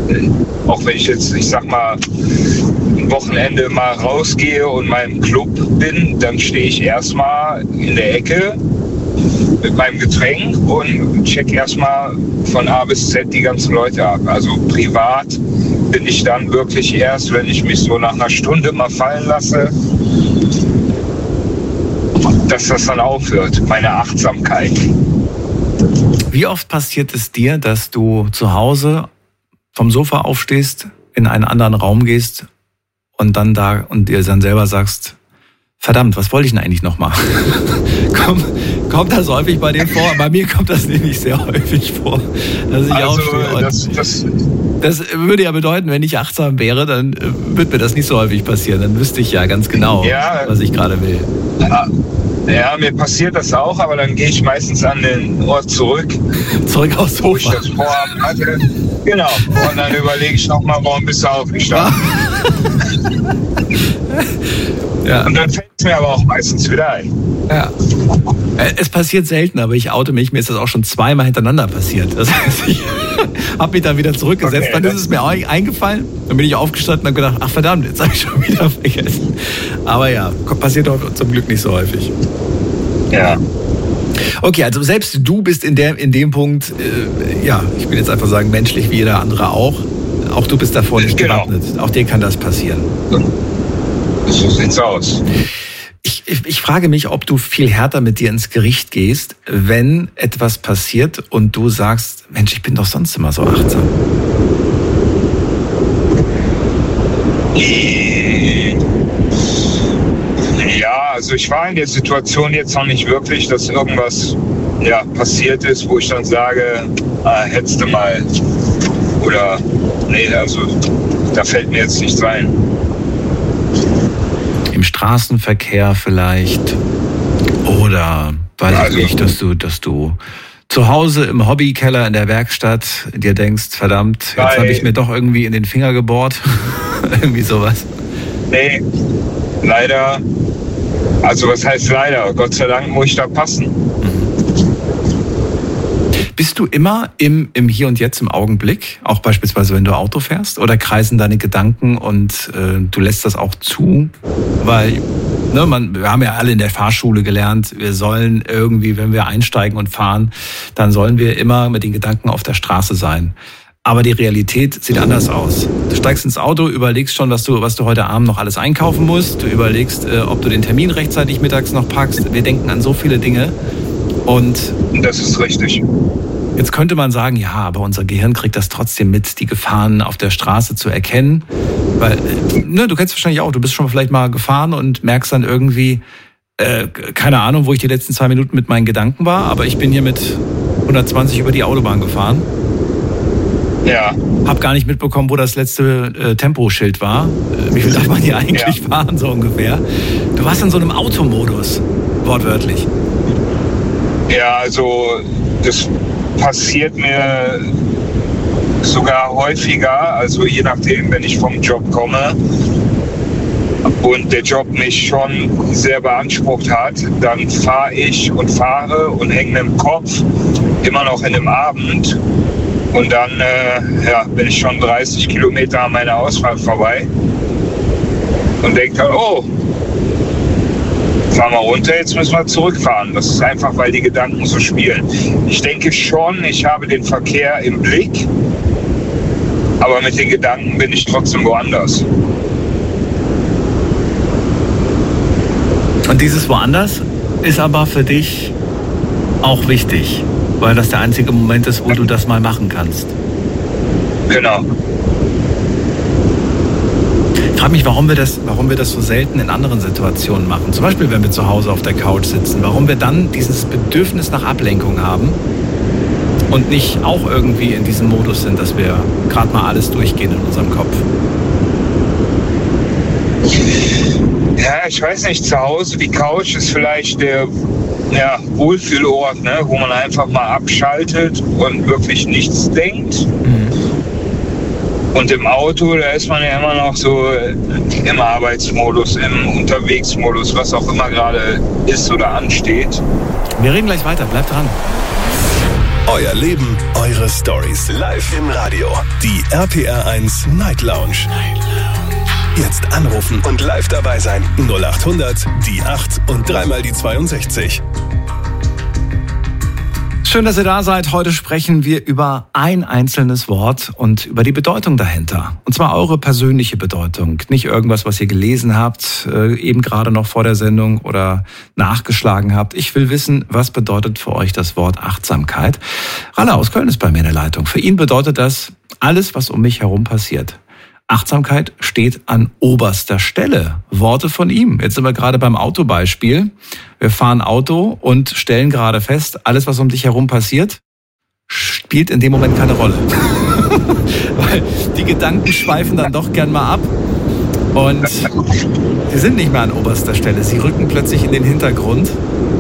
auch wenn ich jetzt, ich sag mal, am Wochenende mal rausgehe und mal im Club bin, dann stehe ich erstmal in der Ecke mit meinem Getränk und check erstmal von A bis Z die ganzen Leute ab. Also privat bin ich dann wirklich erst, wenn ich mich so nach einer Stunde mal fallen lasse, dass das dann aufhört, meine Achtsamkeit. Wie oft passiert es dir, dass du zu Hause vom Sofa aufstehst, in einen anderen Raum gehst und dann da und dir dann selber sagst, verdammt, was wollte ich denn eigentlich nochmal? Kommt das häufig bei dir vor? Bei mir kommt das nämlich sehr häufig vor, dass ich aufstehe. Das würde ja bedeuten, wenn ich achtsam wäre, dann würde mir das nicht so häufig passieren. Dann wüsste ich ja ganz genau, was ich gerade will. Ja, mir passiert das auch, aber dann gehe ich meistens an den Ort zurück. Zurück aufs Sofa. Wo ich das Vorhaben hatte. Genau. Und dann überlege ich nochmal, warum bist du aufgestanden? Ja. Und dann fällt es mir aber auch meistens wieder ein. Ja. Es passiert selten, aber ich oute mich. Mir ist das auch schon zweimal hintereinander passiert. Das heißt, ich habe mich dann wieder zurückgesetzt. Okay, dann ist es mir auch eingefallen. Dann bin ich aufgestanden und habe gedacht, ach verdammt, jetzt habe ich schon wieder vergessen. Aber ja, passiert auch zum Glück nicht so häufig. Ja. Okay, also selbst du bist in dem Punkt, ich will jetzt einfach sagen, menschlich wie jeder andere auch. Auch du bist davor nicht gewappnet. Auch dir kann das passieren. So sieht's aus. Ich frage mich, ob du viel härter mit dir ins Gericht gehst, wenn etwas passiert und du sagst, Mensch, ich bin doch sonst immer so achtsam. Ja, also ich war in der Situation jetzt noch nicht wirklich, dass irgendwas passiert ist, wo ich dann sage, hättest du mal. Oder, nee, also da fällt mir jetzt nichts ein. Im Straßenverkehr vielleicht oder weiß ich nicht, dass du zu Hause im Hobbykeller in der Werkstatt dir denkst, verdammt, jetzt habe ich mir doch irgendwie in den Finger gebohrt. Irgendwie sowas. Nee, leider. Also was heißt leider? Gott sei Dank muss ich da passen. Bist du immer im Hier und Jetzt, im Augenblick? Auch beispielsweise, wenn du Auto fährst? Oder kreisen deine Gedanken und du lässt das auch zu? Weil wir haben ja alle in der Fahrschule gelernt, wir sollen irgendwie, wenn wir einsteigen und fahren, dann sollen wir immer mit den Gedanken auf der Straße sein. Aber die Realität sieht anders aus. Du steigst ins Auto, überlegst schon, was du heute Abend noch alles einkaufen musst. Du überlegst, ob du den Termin rechtzeitig mittags noch packst. Wir denken an so viele Dinge. Und das ist richtig. Jetzt könnte man sagen, ja, aber unser Gehirn kriegt das trotzdem mit, die Gefahren auf der Straße zu erkennen. Weil, du kennst wahrscheinlich auch, du bist schon vielleicht mal gefahren und merkst dann irgendwie, keine Ahnung, wo ich die letzten 2 Minuten mit meinen Gedanken war, aber ich bin hier mit 120 über die Autobahn gefahren. Ja. Hab gar nicht mitbekommen, wo das letzte Temposchild war. Wie viel darf man hier eigentlich fahren, so ungefähr. Du warst in so einem Automodus, wortwörtlich. Ja, also das passiert mir sogar häufiger, also je nachdem, wenn ich vom Job komme und der Job mich schon sehr beansprucht hat, dann fahre und hänge im Kopf immer noch in dem Abend und dann bin ich schon 30 Kilometer an meiner Ausfahrt vorbei und denke dann, fahren wir runter, jetzt müssen wir zurückfahren. Das ist einfach, weil die Gedanken so spielen. Ich denke schon, ich habe den Verkehr im Blick, aber mit den Gedanken bin ich trotzdem woanders. Und dieses Woanders ist aber für dich auch wichtig, weil das der einzige Moment ist, wo du das mal machen kannst. Genau. Ich frage mich, warum wir das so selten in anderen Situationen machen. Zum Beispiel, wenn wir zu Hause auf der Couch sitzen. Warum wir dann dieses Bedürfnis nach Ablenkung haben und nicht auch irgendwie in diesem Modus sind, dass wir gerade mal alles durchgehen in unserem Kopf. Ja, ich weiß nicht, zu Hause, die Couch ist vielleicht der Wohlfühlort, ne, wo man einfach mal abschaltet und wirklich nichts denkt. Und im Auto, da ist man ja immer noch so im Arbeitsmodus, im Unterwegsmodus, was auch immer gerade ist oder ansteht. Wir reden gleich weiter, bleib dran. Euer Leben, eure Stories. Live im Radio. Die RPR1 Night Lounge. Jetzt anrufen und live dabei sein. 0800 die 8 und 3 die 62. Schön, dass ihr da seid. Heute sprechen wir über ein einzelnes Wort und über die Bedeutung dahinter. Und zwar eure persönliche Bedeutung. Nicht irgendwas, was ihr gelesen habt, eben gerade noch vor der Sendung oder nachgeschlagen habt. Ich will wissen, was bedeutet für euch das Wort Achtsamkeit? Ralle aus Köln ist bei mir in der Leitung. Für ihn bedeutet das alles, was um mich herum passiert. Achtsamkeit steht an oberster Stelle. Worte von ihm. Jetzt sind wir gerade beim Autobeispiel. Wir fahren Auto und stellen gerade fest, alles, was um dich herum passiert, spielt in dem Moment keine Rolle. Weil die Gedanken schweifen dann doch gern mal ab. Und sie sind nicht mehr an oberster Stelle. Sie rücken plötzlich in den Hintergrund.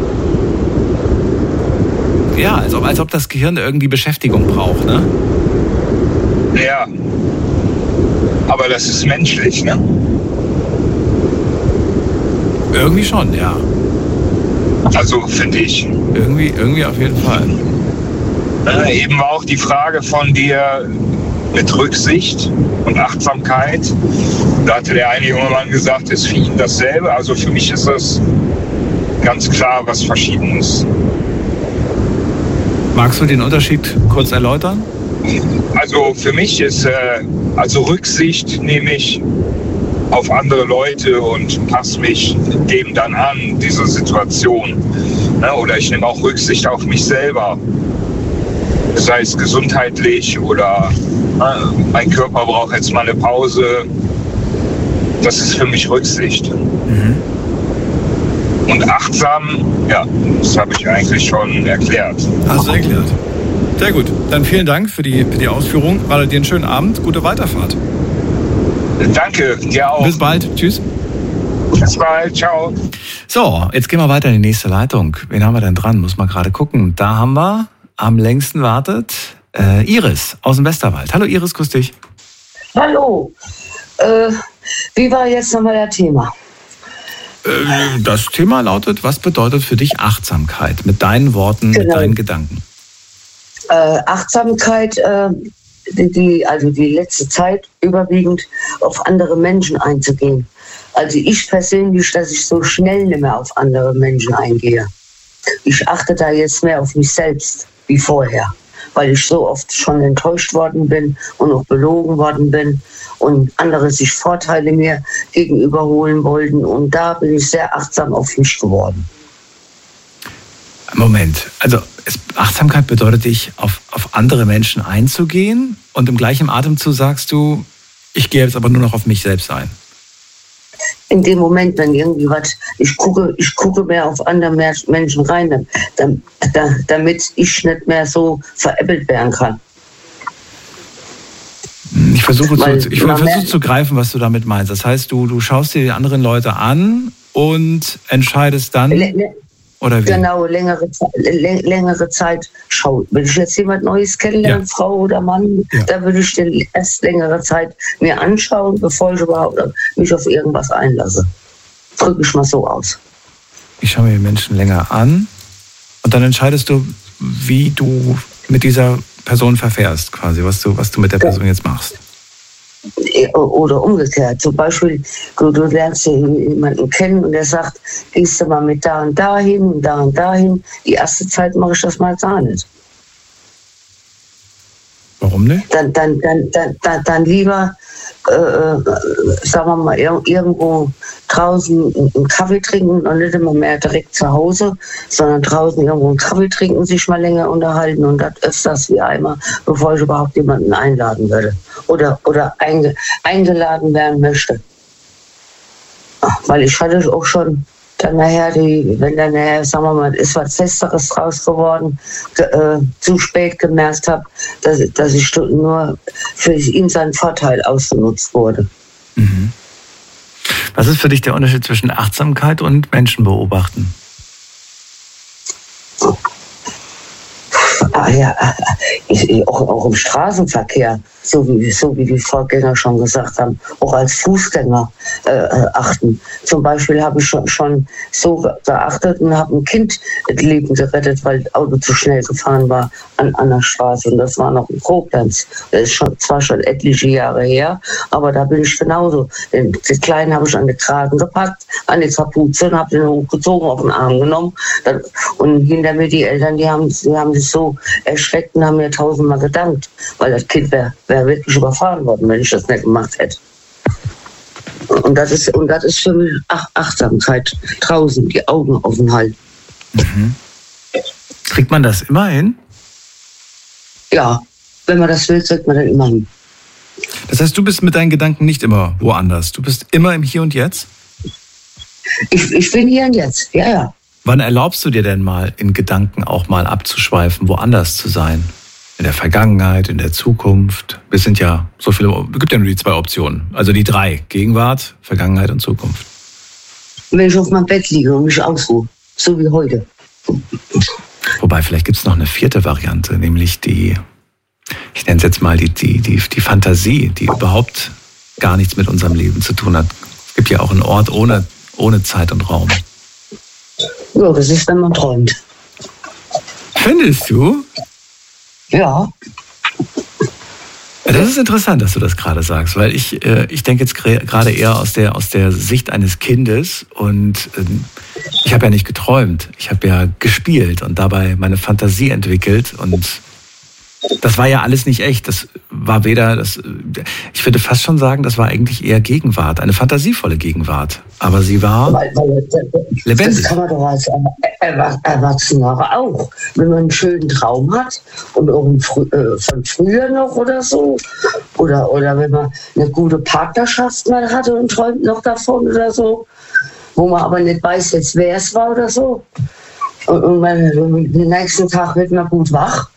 Ja, als ob das Gehirn irgendwie Beschäftigung braucht, ne? Ja. Aber das ist menschlich, ne? Irgendwie schon, ja. Also finde ich. Irgendwie auf jeden Fall. Eben war auch die Frage von dir mit Rücksicht und Achtsamkeit. Da hatte der eine junge Mann gesagt, ist für ihn dasselbe. Also für mich ist das ganz klar was Verschiedenes. Magst du den Unterschied kurz erläutern? Also für mich ist Rücksicht nehme ich auf andere Leute und passe mich dem dann an, dieser Situation. Oder ich nehme auch Rücksicht auf mich selber. Sei es gesundheitlich oder mein Körper braucht jetzt mal eine Pause. Das ist für mich Rücksicht. Mhm. Und achtsam, ja, das habe ich eigentlich schon erklärt. Hast du erklärt. Sehr gut. Dann vielen Dank für die Ausführung. Ralle, dir einen schönen Abend. Gute Weiterfahrt. Danke, dir auch. Bis bald. Tschüss. Bis bald. Ciao. So, jetzt gehen wir weiter in die nächste Leitung. Wen haben wir denn dran? Muss man gerade gucken. Da haben wir, am längsten wartet, Iris aus dem Westerwald. Hallo Iris, grüß dich. Hallo. Wie war jetzt nochmal das Thema? Das Thema lautet, was bedeutet für dich Achtsamkeit? Mit deinen Worten, genau. Mit deinen Gedanken. Achtsamkeit, die letzte Zeit überwiegend auf andere Menschen einzugehen. Also ich persönlich, dass ich so schnell nicht mehr auf andere Menschen eingehe. Ich achte da jetzt mehr auf mich selbst wie vorher, weil ich so oft schon enttäuscht worden bin und auch belogen worden bin und andere sich Vorteile mir gegenüber holen wollten. Und da bin ich sehr achtsam auf mich geworden. Moment, also Achtsamkeit bedeutet dich, auf andere Menschen einzugehen und im gleichen Atemzug sagst du, ich gehe jetzt aber nur noch auf mich selbst ein. In dem Moment, wenn irgendwie was, ich gucke mehr auf andere Menschen rein, damit ich nicht mehr so veräppelt werden kann. Ich versuche zu greifen, was du damit meinst. Das heißt, du schaust dir die anderen Leute an und entscheidest dann... Oder wie? Genau, längere Zeit schauen. Wenn ich jetzt jemand Neues kennenlerne, ja. Frau oder Mann, ja. Da würde ich den erst längere Zeit mir anschauen, bevor ich überhaupt mich auf irgendwas einlasse. Drücke ich mal so aus. Ich schaue mir die Menschen länger an und dann entscheidest du, wie du mit dieser Person verfährst, quasi, was du mit der Person jetzt machst. Oder umgekehrt. Zum Beispiel, du lernst jemanden kennen und der sagt, gehst du mal mit da und dahin und da und dahin. Die erste Zeit mache ich das mal gar nicht. Warum nicht? Dann lieber, sagen wir mal, irgendwo draußen einen Kaffee trinken und nicht immer mehr direkt zu Hause, sondern draußen irgendwo einen Kaffee trinken, sich mal länger unterhalten und das öfters wie einmal, bevor ich überhaupt jemanden einladen würde oder eingeladen werden möchte. Weil ich hatte auch schon dann nachher, sagen wir mal, ist was Festeres draus geworden, zu spät gemerkt habe, dass ich nur für ihn seinen Vorteil ausgenutzt wurde. Mhm. Was ist für dich der Unterschied zwischen Achtsamkeit und Menschen beobachten? Auch im Straßenverkehr. so wie die Vorgänger schon gesagt haben, auch als Fußgänger achten. Zum Beispiel habe ich schon so geachtet und habe ein Kind das Leben gerettet, weil das Auto zu schnell gefahren war an der Straße. Und das war noch in Koblenz. Das ist zwar schon etliche Jahre her, aber da bin ich genauso. Den Kleinen habe ich an den Kragen gepackt, an die Kapuze und habe den hochgezogen, auf den Arm genommen. Und hinter mir die Eltern, die haben sich so erschreckt und haben mir 1000-mal gedankt, weil das Kind wäre wirklich überfahren worden, wenn ich das nicht gemacht hätte. Und das ist für mich Achtsamkeit, draußen die Augen offen halten. Mhm. Kriegt man das immer hin? Ja, wenn man das will, kriegt man das immer hin. Das heißt, du bist mit deinen Gedanken nicht immer woanders. Du bist immer im Hier und Jetzt? Ich bin hier und jetzt, ja. Wann erlaubst du dir denn mal, in Gedanken auch mal abzuschweifen, woanders zu sein? In der Vergangenheit, in der Zukunft? Es gibt ja nur die 2 Optionen. Also die 3, Gegenwart, Vergangenheit und Zukunft. Wenn ich auf meinem Bett liege und mich ausruhe, so wie heute. Wobei, vielleicht gibt es noch eine 4. Variante, nämlich ich nenne es jetzt mal die Fantasie, die überhaupt gar nichts mit unserem Leben zu tun hat. Es gibt ja auch einen Ort ohne Zeit und Raum. Ja, das ist, wenn man träumt. Findest du? Ja. Das ist interessant, dass du das gerade sagst, weil ich denke jetzt gerade eher aus der Sicht eines Kindes und ich habe ja nicht geträumt, ich habe ja gespielt und dabei meine Fantasie entwickelt und das war ja alles nicht echt. Das war ich würde fast schon sagen, das war eigentlich eher Gegenwart, eine fantasievolle Gegenwart. Aber sie war lebendig. Das kann man doch als Erwachsener auch. Wenn man einen schönen Traum hat und auch von früher noch oder so. Oder wenn man eine gute Partnerschaft mal hatte und träumt noch davon oder so. Wo man aber nicht weiß jetzt, wer es war oder so. Und den nächsten Tag wird man gut wach.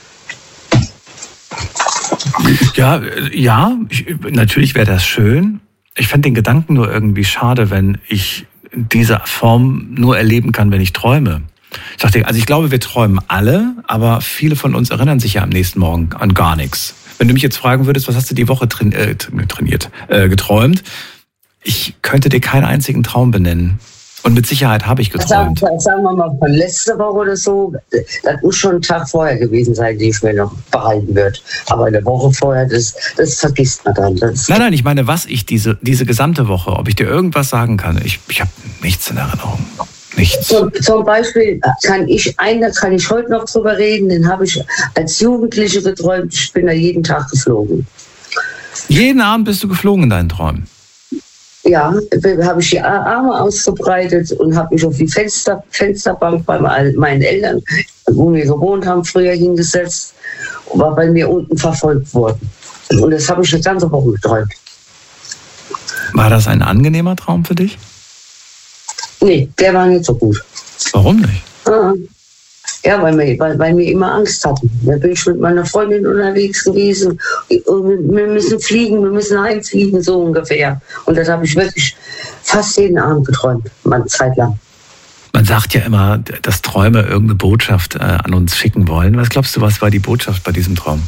Ja, natürlich wäre das schön. Ich fände den Gedanken nur irgendwie schade, wenn ich diese Form nur erleben kann, wenn ich träume. Ich glaube, wir träumen alle, aber viele von uns erinnern sich ja am nächsten Morgen an gar nichts. Wenn du mich jetzt fragen würdest, was hast du die Woche geträumt? Ich könnte dir keinen einzigen Traum benennen. Und mit Sicherheit habe ich geträumt. Sagen wir mal von letzter Woche oder so, das muss schon ein Tag vorher gewesen sein, die ich mir noch behalten wird. Aber eine Woche vorher, das vergisst man dann. Nein, ich meine, was ich diese gesamte Woche, ob ich dir irgendwas sagen kann. Ich habe nichts in Erinnerung. Nichts. Zum Beispiel kann ich heute noch drüber reden, den habe ich als Jugendliche geträumt, ich bin da jeden Tag geflogen. Jeden Abend bist du geflogen in deinen Träumen? Ja, habe ich die Arme ausgebreitet und habe mich auf die Fensterbank bei meinen Eltern, wo wir gewohnt haben, früher hingesetzt und war bei mir unten verfolgt worden. Und das habe ich eine ganze Woche geträumt. War das ein angenehmer Traum für dich? Nee, der war nicht so gut. Warum nicht? Ja, weil wir immer Angst hatten. Da bin ich mit meiner Freundin unterwegs gewesen. Wir müssen fliegen, wir müssen heimfliegen, so ungefähr. Und das habe ich wirklich fast jeden Abend geträumt, eine Zeit lang. Man sagt ja immer, dass Träume irgendeine Botschaft an uns schicken wollen. Was glaubst du, was war die Botschaft bei diesem Traum?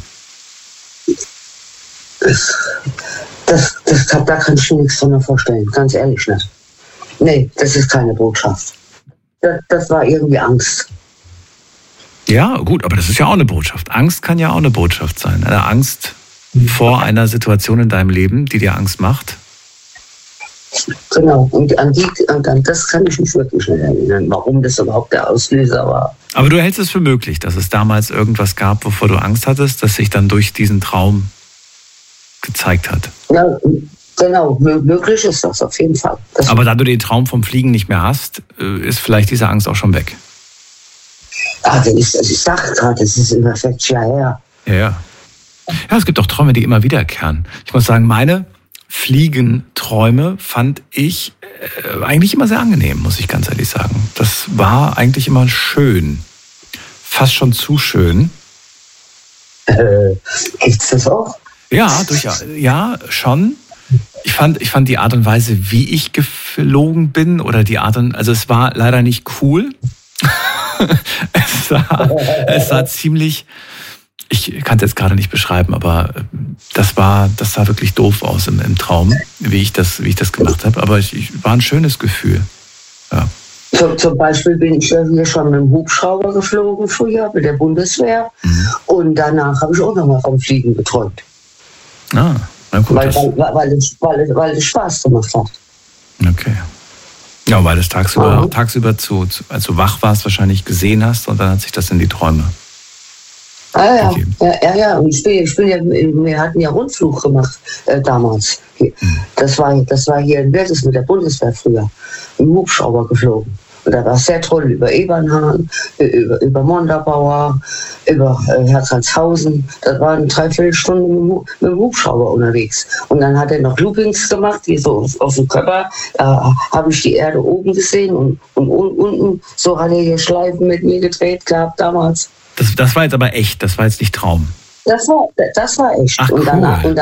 Da kann ich mir nichts von vorstellen, ganz ehrlich nicht. Nee, das ist keine Botschaft. Das war irgendwie Angst. Ja, gut, aber das ist ja auch eine Botschaft. Angst kann ja auch eine Botschaft sein. Eine Angst vor einer Situation in deinem Leben, die dir Angst macht. Genau, und an das kann ich mich wirklich nicht erinnern, warum das überhaupt der Auslöser war. Aber du hältst es für möglich, dass es damals irgendwas gab, wovor du Angst hattest, das sich dann durch diesen Traum gezeigt hat. Ja, genau, möglich ist das auf jeden Fall. Aber da du den Traum vom Fliegen nicht mehr hast, ist vielleicht diese Angst auch schon weg. Ich sag gerade, das ist über 40 Jahre her. Ja, es gibt auch Träume, die immer wiederkehren. Ich muss sagen, meine Fliegenträume fand ich eigentlich immer sehr angenehm, muss ich ganz ehrlich sagen. Das war eigentlich immer schön. Fast schon zu schön. Gibt's das auch? Ja, schon. Ich fand die Art und Weise, wie ich geflogen bin, oder also es war leider nicht cool. Es sah ziemlich, Ich kann es jetzt gerade nicht beschreiben, aber das sah wirklich doof aus im Traum, wie ich das gemacht habe. Aber war ein schönes Gefühl. Ja. Zum Beispiel bin ich ja hier schon mit dem Hubschrauber geflogen früher, mit der Bundeswehr. Und danach habe ich auch nochmal vom Fliegen geträumt. Ah, na gut. Weil es Spaß gemacht hat. Okay. Ja, weil du es tagsüber als du wach warst, wahrscheinlich gesehen hast und dann hat sich das in die Träume. Ja. Und wir hatten ja Rundflug gemacht damals. Das war hier in Werdes mit der Bundeswehr früher. Im Hubschrauber geflogen. Und da war es sehr toll, über Ebernhahn, über Montabaur, über Herzhausen. Das waren 3/4 Stunden mit dem Hubschrauber unterwegs. Und dann hat er noch Loopings gemacht, die so auf dem Körper. Da habe ich die Erde oben gesehen und unten, so hat er hier Schleifen mit mir gedreht gehabt damals. Das war jetzt aber echt, das war jetzt nicht Traum. Das war echt. Ach, und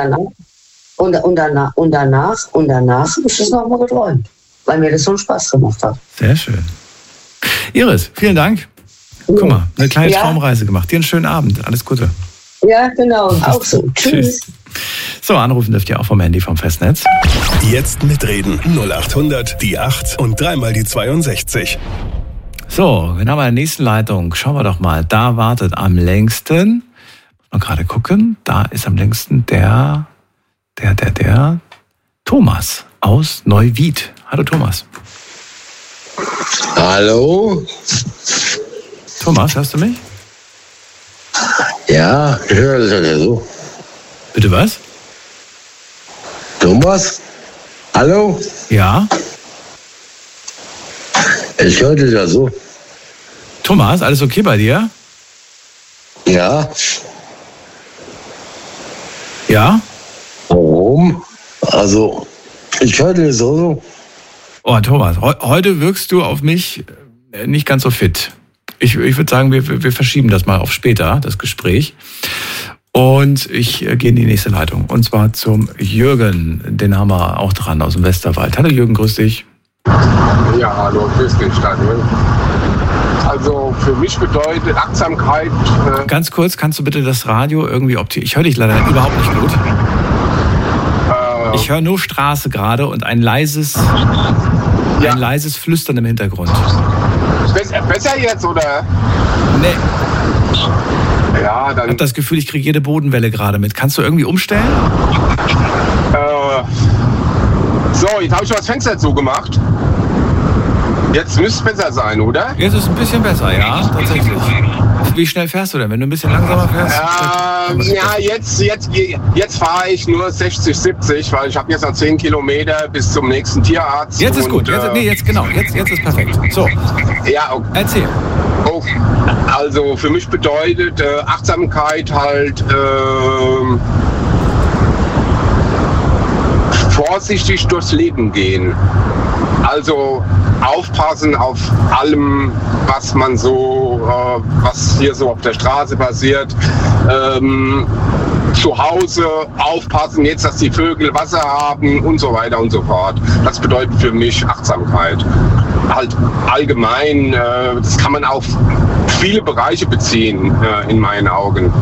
danach habe ich das nochmal geträumt, weil mir das so einen Spaß gemacht hat. Sehr schön. Iris, vielen Dank. Guck mal, eine kleine Traumreise gemacht. Dir einen schönen Abend. Alles Gute. Ja, genau. Auch so. Tschüss. So, anrufen dürft ihr auch vom Handy vom Festnetz. Jetzt mitreden. 0800 die 8 und 3 die 62. So, wir haben eine nächste Leitung. Schauen wir doch mal. Da wartet am längsten. Mal gerade gucken. Da ist am längsten der Thomas aus Neuwied. Hallo Thomas. Hallo? Thomas, hörst du mich? Ja, ich höre das ja so. Bitte was? Thomas? Hallo? Ja? Ich höre das ja so. Thomas, alles okay bei dir? Ja. Ja? Warum? Also, ich höre das so. Oh, Thomas, heute wirkst du auf mich nicht ganz so fit. Ich würde sagen, wir verschieben das mal auf später, das Gespräch. Und ich gehe in die nächste Leitung. Und zwar zum Jürgen. Den haben wir auch dran aus dem Westerwald. Hallo Jürgen, grüß dich. Ja, hallo, grüß dich, Daniel. Also für mich bedeutet Achtsamkeit... Ganz kurz, kannst du bitte das Radio irgendwie optimieren? Ich höre dich leider überhaupt nicht gut. Ich höre nur Straße gerade und ein leises Flüstern im Hintergrund. Besser jetzt, oder? Nee. Ja, dann... Ich habe das Gefühl, ich kriege jede Bodenwelle gerade mit. Kannst du irgendwie umstellen? So, jetzt habe ich das Fenster zugemacht. Jetzt müsste es besser sein, oder? Jetzt ist es ein bisschen besser, ja, tatsächlich. Wie schnell fährst du denn? Wenn du ein bisschen langsamer fährst? Jetzt fahre ich nur 60, 70, weil ich habe jetzt noch 10 Kilometer bis zum nächsten Tierarzt. Jetzt ist gut, jetzt ist perfekt. So, ja, okay. Erzähl. Oh, also für mich bedeutet Achtsamkeit halt vorsichtig durchs Leben gehen. Also aufpassen auf allem, was man so, was hier so auf der Straße passiert. Zu Hause aufpassen, jetzt, dass die Vögel Wasser haben und so weiter und so fort. Das bedeutet für mich Achtsamkeit. Halt allgemein, das kann man auf viele Bereiche beziehen, in meinen Augen.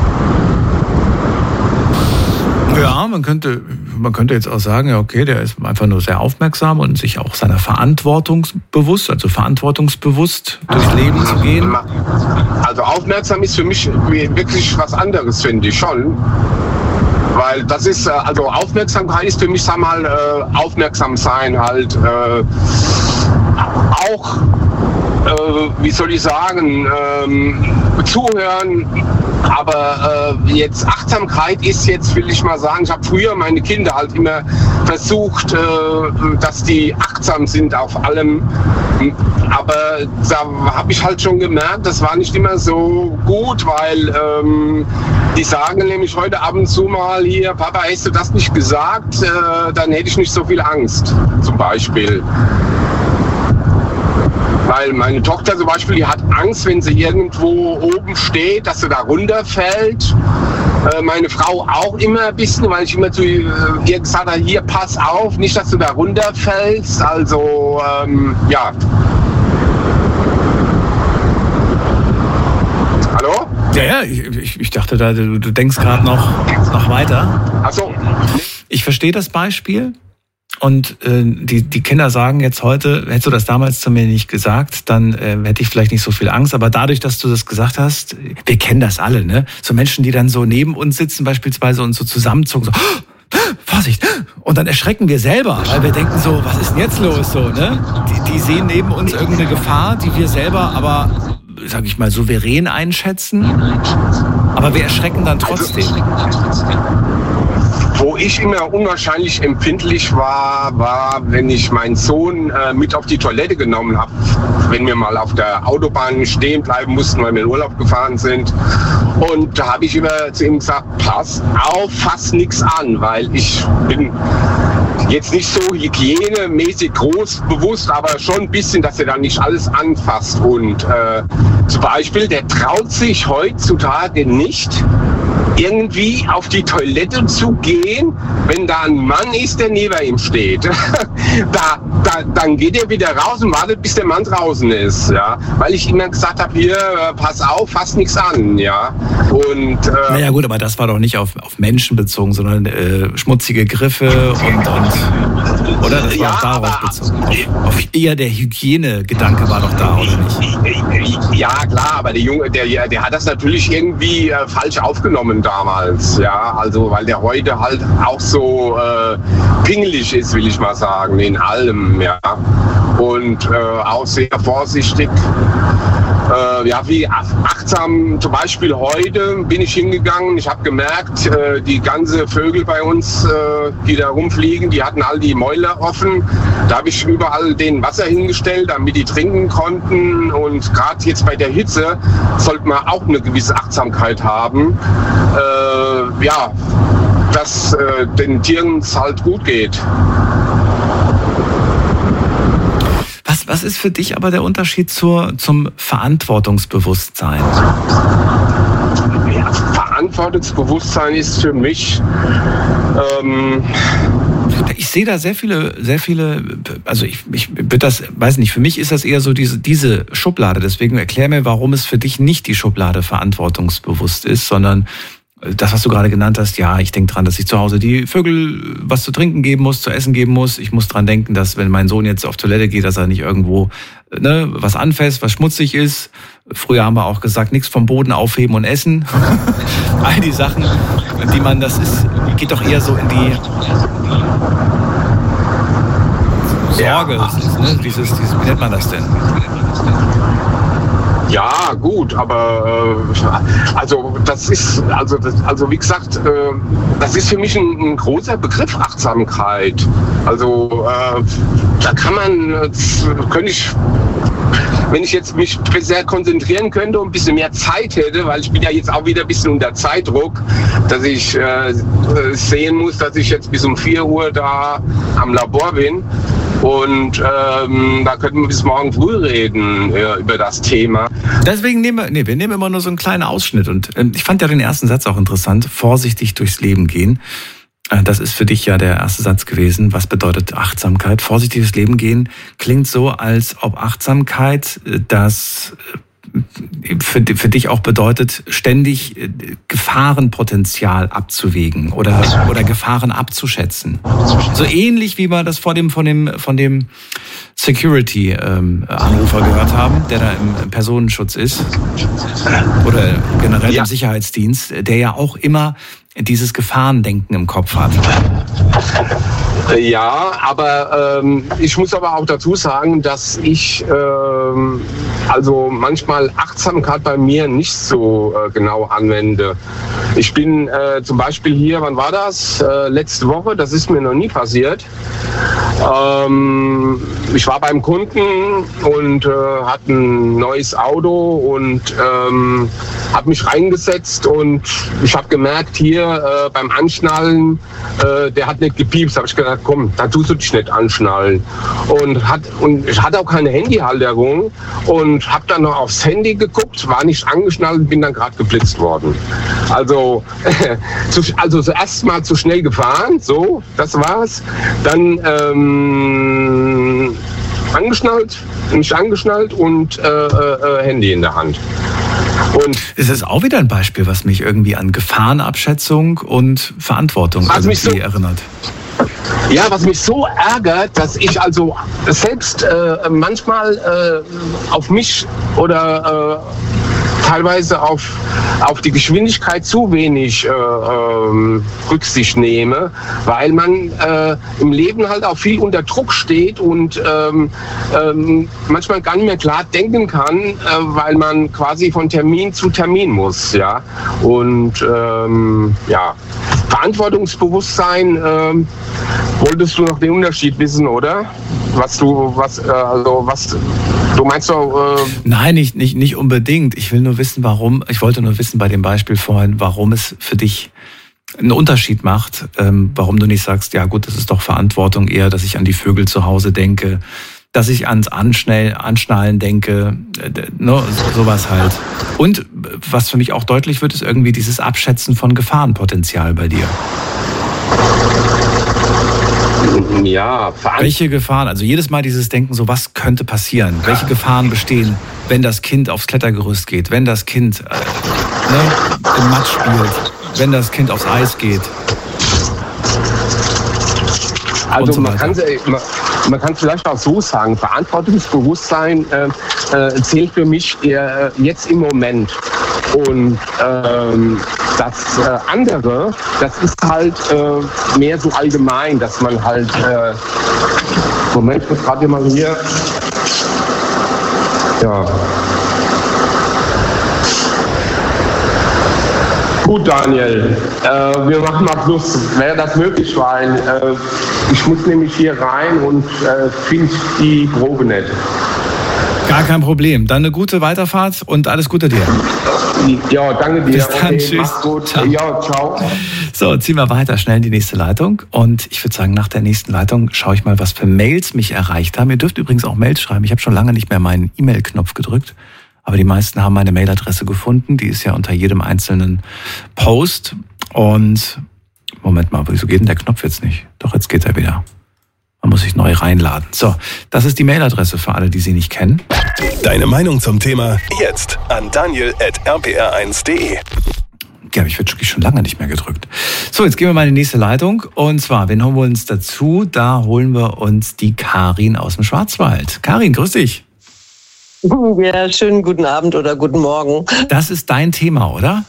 Ja, man könnte jetzt auch sagen, ja okay, der ist einfach nur sehr aufmerksam und sich auch seiner Verantwortung bewusst durchs Leben zu gehen. Also aufmerksam ist für mich wirklich was anderes, finde ich schon. Weil das ist, also Aufmerksamkeit ist für mich, sag mal, aufmerksam sein halt auch, wie soll ich sagen, zuhören. Aber jetzt Achtsamkeit ist jetzt, will ich mal sagen, ich habe früher meine Kinder halt immer versucht, dass die achtsam sind auf allem. Aber da habe ich halt schon gemerkt, das war nicht immer so gut, weil die sagen nämlich heute ab und zu mal hier, Papa, hast du das nicht gesagt, dann hätte ich nicht so viel Angst, zum Beispiel. Weil meine Tochter zum Beispiel, die hat Angst, wenn sie irgendwo oben steht, dass sie da runterfällt. Meine Frau auch immer ein bisschen, weil ich immer zu ihr gesagt habe, hier, pass auf, nicht, dass du da runterfällst. Also, ja. Hallo? Ja, ich dachte, du denkst gerade noch weiter. Ach so. Ich verstehe das Beispiel. Und die Kinder sagen jetzt heute, hättest du das damals zu mir nicht gesagt, dann hätte ich vielleicht nicht so viel Angst. Aber dadurch, dass du das gesagt hast, wir kennen das alle, ne? So Menschen, die dann so neben uns sitzen beispielsweise und so zusammenzucken, so Vorsicht! Und dann erschrecken wir selber, weil wir denken so, was ist denn jetzt los? So, ne? Die sehen neben uns irgendeine Gefahr, die wir selber aber, sag ich mal, souverän einschätzen. Aber wir erschrecken dann trotzdem. Wo ich immer unwahrscheinlich empfindlich war, wenn ich meinen Sohn mit auf die Toilette genommen habe, wenn wir mal auf der Autobahn stehen bleiben mussten, weil wir in Urlaub gefahren sind. Und da habe ich immer zu ihm gesagt, pass auf, fass nichts an, weil ich bin jetzt nicht so hygienemäßig groß bewusst, aber schon ein bisschen, dass er dann nicht alles anfasst. Und zum Beispiel, der traut sich heutzutage nicht, irgendwie auf die Toilette zu gehen, wenn da ein Mann ist, der neben ihm steht. Dann geht er wieder raus und wartet, bis der Mann draußen ist, ja. Weil ich immer gesagt habe, hier, pass auf, fass nichts an, ja. Und naja gut, aber das war doch nicht auf Menschen bezogen, sondern schmutzige Griffe und oder? Das war auch darauf bezogen. Auf eher der Hygienegedanke war doch da, oder nicht? Ja, klar, aber der Junge, der hat das natürlich irgendwie falsch aufgenommen damals, ja. Also, weil der heute halt auch so pingelig ist, will ich mal sagen, in allem, ja. Und auch sehr vorsichtig. Wie achtsam, zum Beispiel heute bin ich hingegangen, ich habe gemerkt, die ganze Vögel bei uns, die da rumfliegen, die hatten all die Mäuler offen. Da habe ich überall denen Wasser hingestellt, damit die trinken konnten. Und gerade jetzt bei der Hitze sollte man auch eine gewisse Achtsamkeit haben, dass den Tieren es halt gut geht. Was ist für dich aber der Unterschied zum Verantwortungsbewusstsein? Ja, Verantwortungsbewusstsein ist für mich... Ich sehe da sehr viele, also ich würde das, weiß nicht, für mich ist das eher so diese Schublade. Deswegen erklär mir, warum es für dich nicht die Schublade verantwortungsbewusst ist, sondern das, was du gerade genannt hast, ja, ich denke dran, dass ich zu Hause die Vögel was zu trinken geben muss, zu essen geben muss. Ich muss dran denken, dass wenn mein Sohn jetzt auf Toilette geht, dass er nicht irgendwo was anfasst, was schmutzig ist. Früher haben wir auch gesagt, nichts vom Boden aufheben und essen. All die Sachen, die man, das ist, geht doch eher so in die Sorge. Ja. Dieses, wie nennt man das denn? Ja, gut, aber wie gesagt, das ist für mich ein großer Begriff, Achtsamkeit. Also da wenn ich jetzt mich sehr konzentrieren könnte und ein bisschen mehr Zeit hätte, weil ich bin ja jetzt auch wieder ein bisschen unter Zeitdruck, dass ich sehen muss, dass ich jetzt bis um 4 Uhr da am Labor bin. Und da könnten wir bis morgen früh reden über das Thema. Deswegen wir nehmen immer nur so einen kleinen Ausschnitt. Und ich fand ja den ersten Satz auch interessant, vorsichtig durchs Leben gehen. Das ist für dich ja der erste Satz gewesen. Was bedeutet Achtsamkeit? Vorsichtiges Leben gehen klingt so, als ob Achtsamkeit das für dich auch bedeutet, ständig Gefahrenpotenzial abzuwägen oder Gefahren abzuschätzen. So ähnlich wie wir das von dem Security-Anrufer gehört haben, der da im Personenschutz ist oder generell im Sicherheitsdienst, der ja auch immer dieses Gefahrendenken im Kopf hat. Ja, aber ich muss aber auch dazu sagen, dass ich also manchmal Achtsamkeit bei mir nicht so genau anwende. Ich bin zum Beispiel hier, wann war das? Letzte Woche, das ist mir noch nie passiert. Ich war beim Kunden und hatte ein neues Auto und habe mich reingesetzt und ich habe gemerkt, hier beim Anschnallen, der hat nicht gepiepst. Habe ich gedacht, komm, da tust du dich nicht anschnallen. Und ich hatte auch keine Handyhalterung und habe dann noch aufs Handy geguckt, war nicht angeschnallt und bin dann gerade geblitzt worden. Also zuerst mal zu schnell gefahren, so, das war's. Dann nicht angeschnallt und Handy in der Hand. Und es ist auch wieder ein Beispiel, was mich irgendwie an Gefahrenabschätzung und Verantwortung erinnert. Ja, was mich so ärgert, dass ich also selbst manchmal auf mich oder teilweise auf die Geschwindigkeit zu wenig Rücksicht nehme, weil man im Leben halt auch viel unter Druck steht und manchmal gar nicht mehr klar denken kann, weil man quasi von Termin zu Termin muss, ja. Und Verantwortungsbewusstsein, wolltest du noch den Unterschied wissen, oder? Du meinst doch... Nein, nicht unbedingt. Ich wollte nur wissen bei dem Beispiel vorhin, warum es für dich einen Unterschied macht, warum du nicht sagst, ja gut, das ist doch Verantwortung eher, dass ich an die Vögel zu Hause denke, dass ich ans Anschnallen denke, sowas halt. Und was für mich auch deutlich wird, ist irgendwie dieses Abschätzen von Gefahrenpotenzial bei dir. Ja, welche Gefahren, also jedes Mal dieses Denken, so was könnte passieren, welche Gefahren bestehen, wenn das Kind aufs Klettergerüst geht, wenn das Kind im Matsch spielt, wenn das Kind aufs Eis geht. Also man kann es vielleicht auch so sagen, Verantwortungsbewusstsein zählt für mich jetzt im Moment. Und das andere, das ist halt mehr so allgemein, dass man halt, Moment, ich muss gerade mal hier, ja. Gut, Daniel, wir machen mal Schluss. Wäre das möglich, weil ich muss nämlich hier rein und finde die Probe nicht. Gar kein Problem. Dann eine gute Weiterfahrt und alles Gute dir. Ja, danke dir. Bis dann, tschüss. Mach's gut. Ciao. Ja, ciao. So, ziehen wir weiter schnell in die nächste Leitung. Und ich würde sagen, nach der nächsten Leitung schaue ich mal, was für Mails mich erreicht haben. Ihr dürft übrigens auch Mails schreiben. Ich habe schon lange nicht mehr meinen E-Mail-Knopf gedrückt. Aber die meisten haben meine Mailadresse gefunden. Die ist ja unter jedem einzelnen Post. Und Moment mal, wieso geht denn der Knopf jetzt nicht? Doch, jetzt geht er wieder. Man muss sich neu reinladen. So, das ist die Mailadresse für alle, die sie nicht kennen. Deine Meinung zum Thema jetzt an daniel@rpr1.de. Ja, ich werde wirklich schon lange nicht mehr gedrückt. So, jetzt gehen wir mal in die nächste Leitung. Und zwar, wen holen wir uns dazu? Da holen wir uns die Karin aus dem Schwarzwald. Karin, grüß dich. Ja, schönen guten Abend oder guten Morgen. Das ist dein Thema, oder?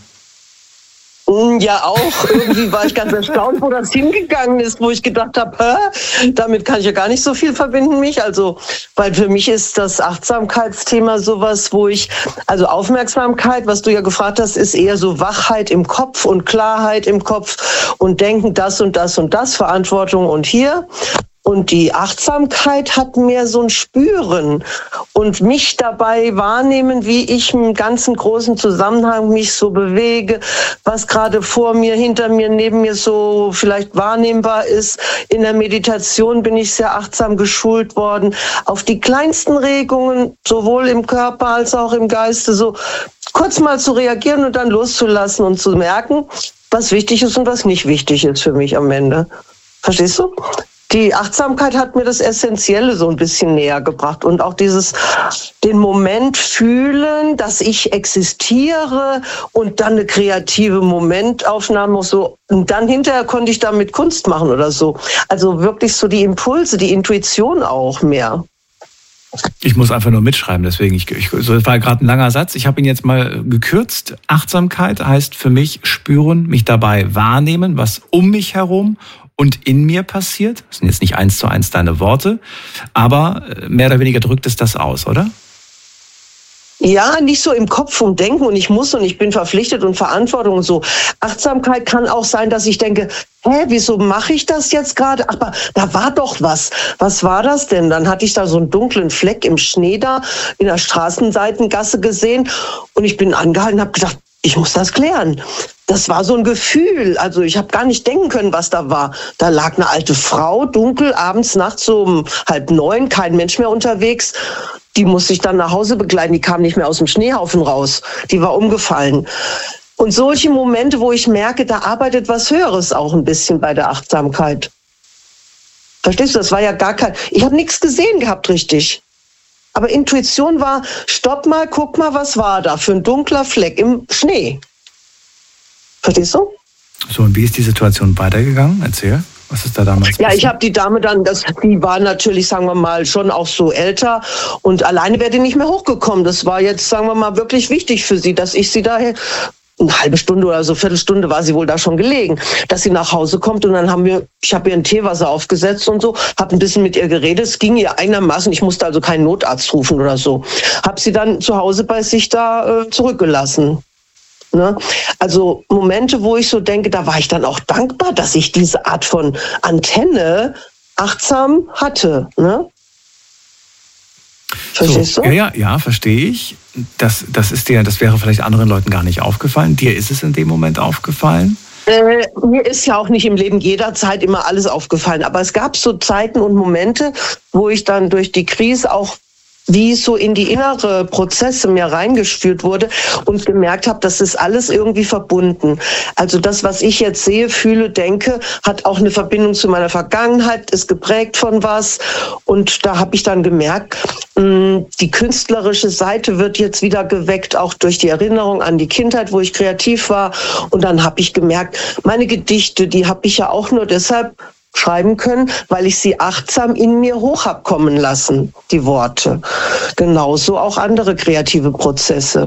Ja, auch. Irgendwie war ich ganz erstaunt, wo das hingegangen ist, wo ich gedacht habe, damit kann ich ja gar nicht so viel verbinden mich. Also, weil für mich ist das Achtsamkeitsthema sowas, also Aufmerksamkeit, was du ja gefragt hast, ist eher so Wachheit im Kopf und Klarheit im Kopf und Denken, das und das und das, Verantwortung und hier. Und die Achtsamkeit hat mehr so ein Spüren und mich dabei wahrnehmen, wie ich im ganzen großen Zusammenhang mich so bewege, was gerade vor mir, hinter mir, neben mir so vielleicht wahrnehmbar ist. In der Meditation bin ich sehr achtsam geschult worden, auf die kleinsten Regungen, sowohl im Körper als auch im Geiste, so kurz mal zu reagieren und dann loszulassen und zu merken, was wichtig ist und was nicht wichtig ist für mich am Ende. Verstehst du? Die Achtsamkeit hat mir das Essentielle so ein bisschen näher gebracht und auch den Moment fühlen, dass ich existiere und dann eine kreative Momentaufnahme so und dann hinterher konnte ich damit Kunst machen oder so. Also wirklich so die Impulse, die Intuition auch mehr. Ich muss einfach nur mitschreiben, deswegen, das war gerade ein langer Satz. Ich habe ihn jetzt mal gekürzt. Achtsamkeit heißt für mich spüren, mich dabei wahrnehmen, was um mich herum und in mir passiert. Das sind jetzt nicht 1:1 deine Worte, aber mehr oder weniger drückt es das aus, oder? Ja, nicht so im Kopf und Denken und ich muss und ich bin verpflichtet und Verantwortung und so. Achtsamkeit kann auch sein, dass ich denke, wieso mache ich das jetzt gerade? Aber da war doch was. Was war das denn? Dann hatte ich da so einen dunklen Fleck im Schnee da in der Straßenseitengasse gesehen und ich bin angehalten und habe gedacht, ich muss das klären. Das war so ein Gefühl. Also ich habe gar nicht denken können, was da war. Da lag eine alte Frau, dunkel, abends, nachts so um 8:30, kein Mensch mehr unterwegs. Die musste ich dann nach Hause begleiten. Die kam nicht mehr aus dem Schneehaufen raus. Die war umgefallen. Und solche Momente, wo ich merke, da arbeitet was Höheres auch ein bisschen bei der Achtsamkeit. Verstehst du? Das war ja gar kein... Ich habe nichts gesehen gehabt, richtig. Aber Intuition war, stopp mal, guck mal, was war da für ein dunkler Fleck im Schnee. Verstehst du? So, und wie ist die Situation weitergegangen? Erzähl. Was ist da damals passiert? Ja, ich habe die Dame dann, die war natürlich, sagen wir mal, schon auch so älter und alleine wäre die nicht mehr hochgekommen. Das war jetzt, sagen wir mal, wirklich wichtig für sie, dass ich sie daher, eine halbe Stunde oder so, Viertelstunde war sie wohl da schon gelegen, dass sie nach Hause kommt und dann ich habe ihr ein Teewasser aufgesetzt und so, habe ein bisschen mit ihr geredet, es ging ihr einigermaßen, ich musste also keinen Notarzt rufen oder so, habe sie dann zu Hause bei sich da zurückgelassen. Ne? Also Momente, wo ich so denke, da war ich dann auch dankbar, dass ich diese Art von Antenne achtsam hatte. Ne? Verstehst du? Ja, verstehe ich. Das wäre vielleicht anderen Leuten gar nicht aufgefallen. Dir ist es in dem Moment aufgefallen? Mir ist ja auch nicht im Leben jederzeit immer alles aufgefallen. Aber es gab so Zeiten und Momente, wo ich dann durch die Krise auch wie so in die innere Prozesse mir reingespürt wurde und gemerkt habe, das ist alles irgendwie verbunden. Also das, was ich jetzt sehe, fühle, denke, hat auch eine Verbindung zu meiner Vergangenheit, ist geprägt von was. Und da habe ich dann gemerkt, die künstlerische Seite wird jetzt wieder geweckt, auch durch die Erinnerung an die Kindheit, wo ich kreativ war. Und dann habe ich gemerkt, meine Gedichte, die habe ich ja auch nur deshalb schreiben können, weil ich sie achtsam in mir hoch hab kommen lassen, die Worte. Genauso auch andere kreative Prozesse.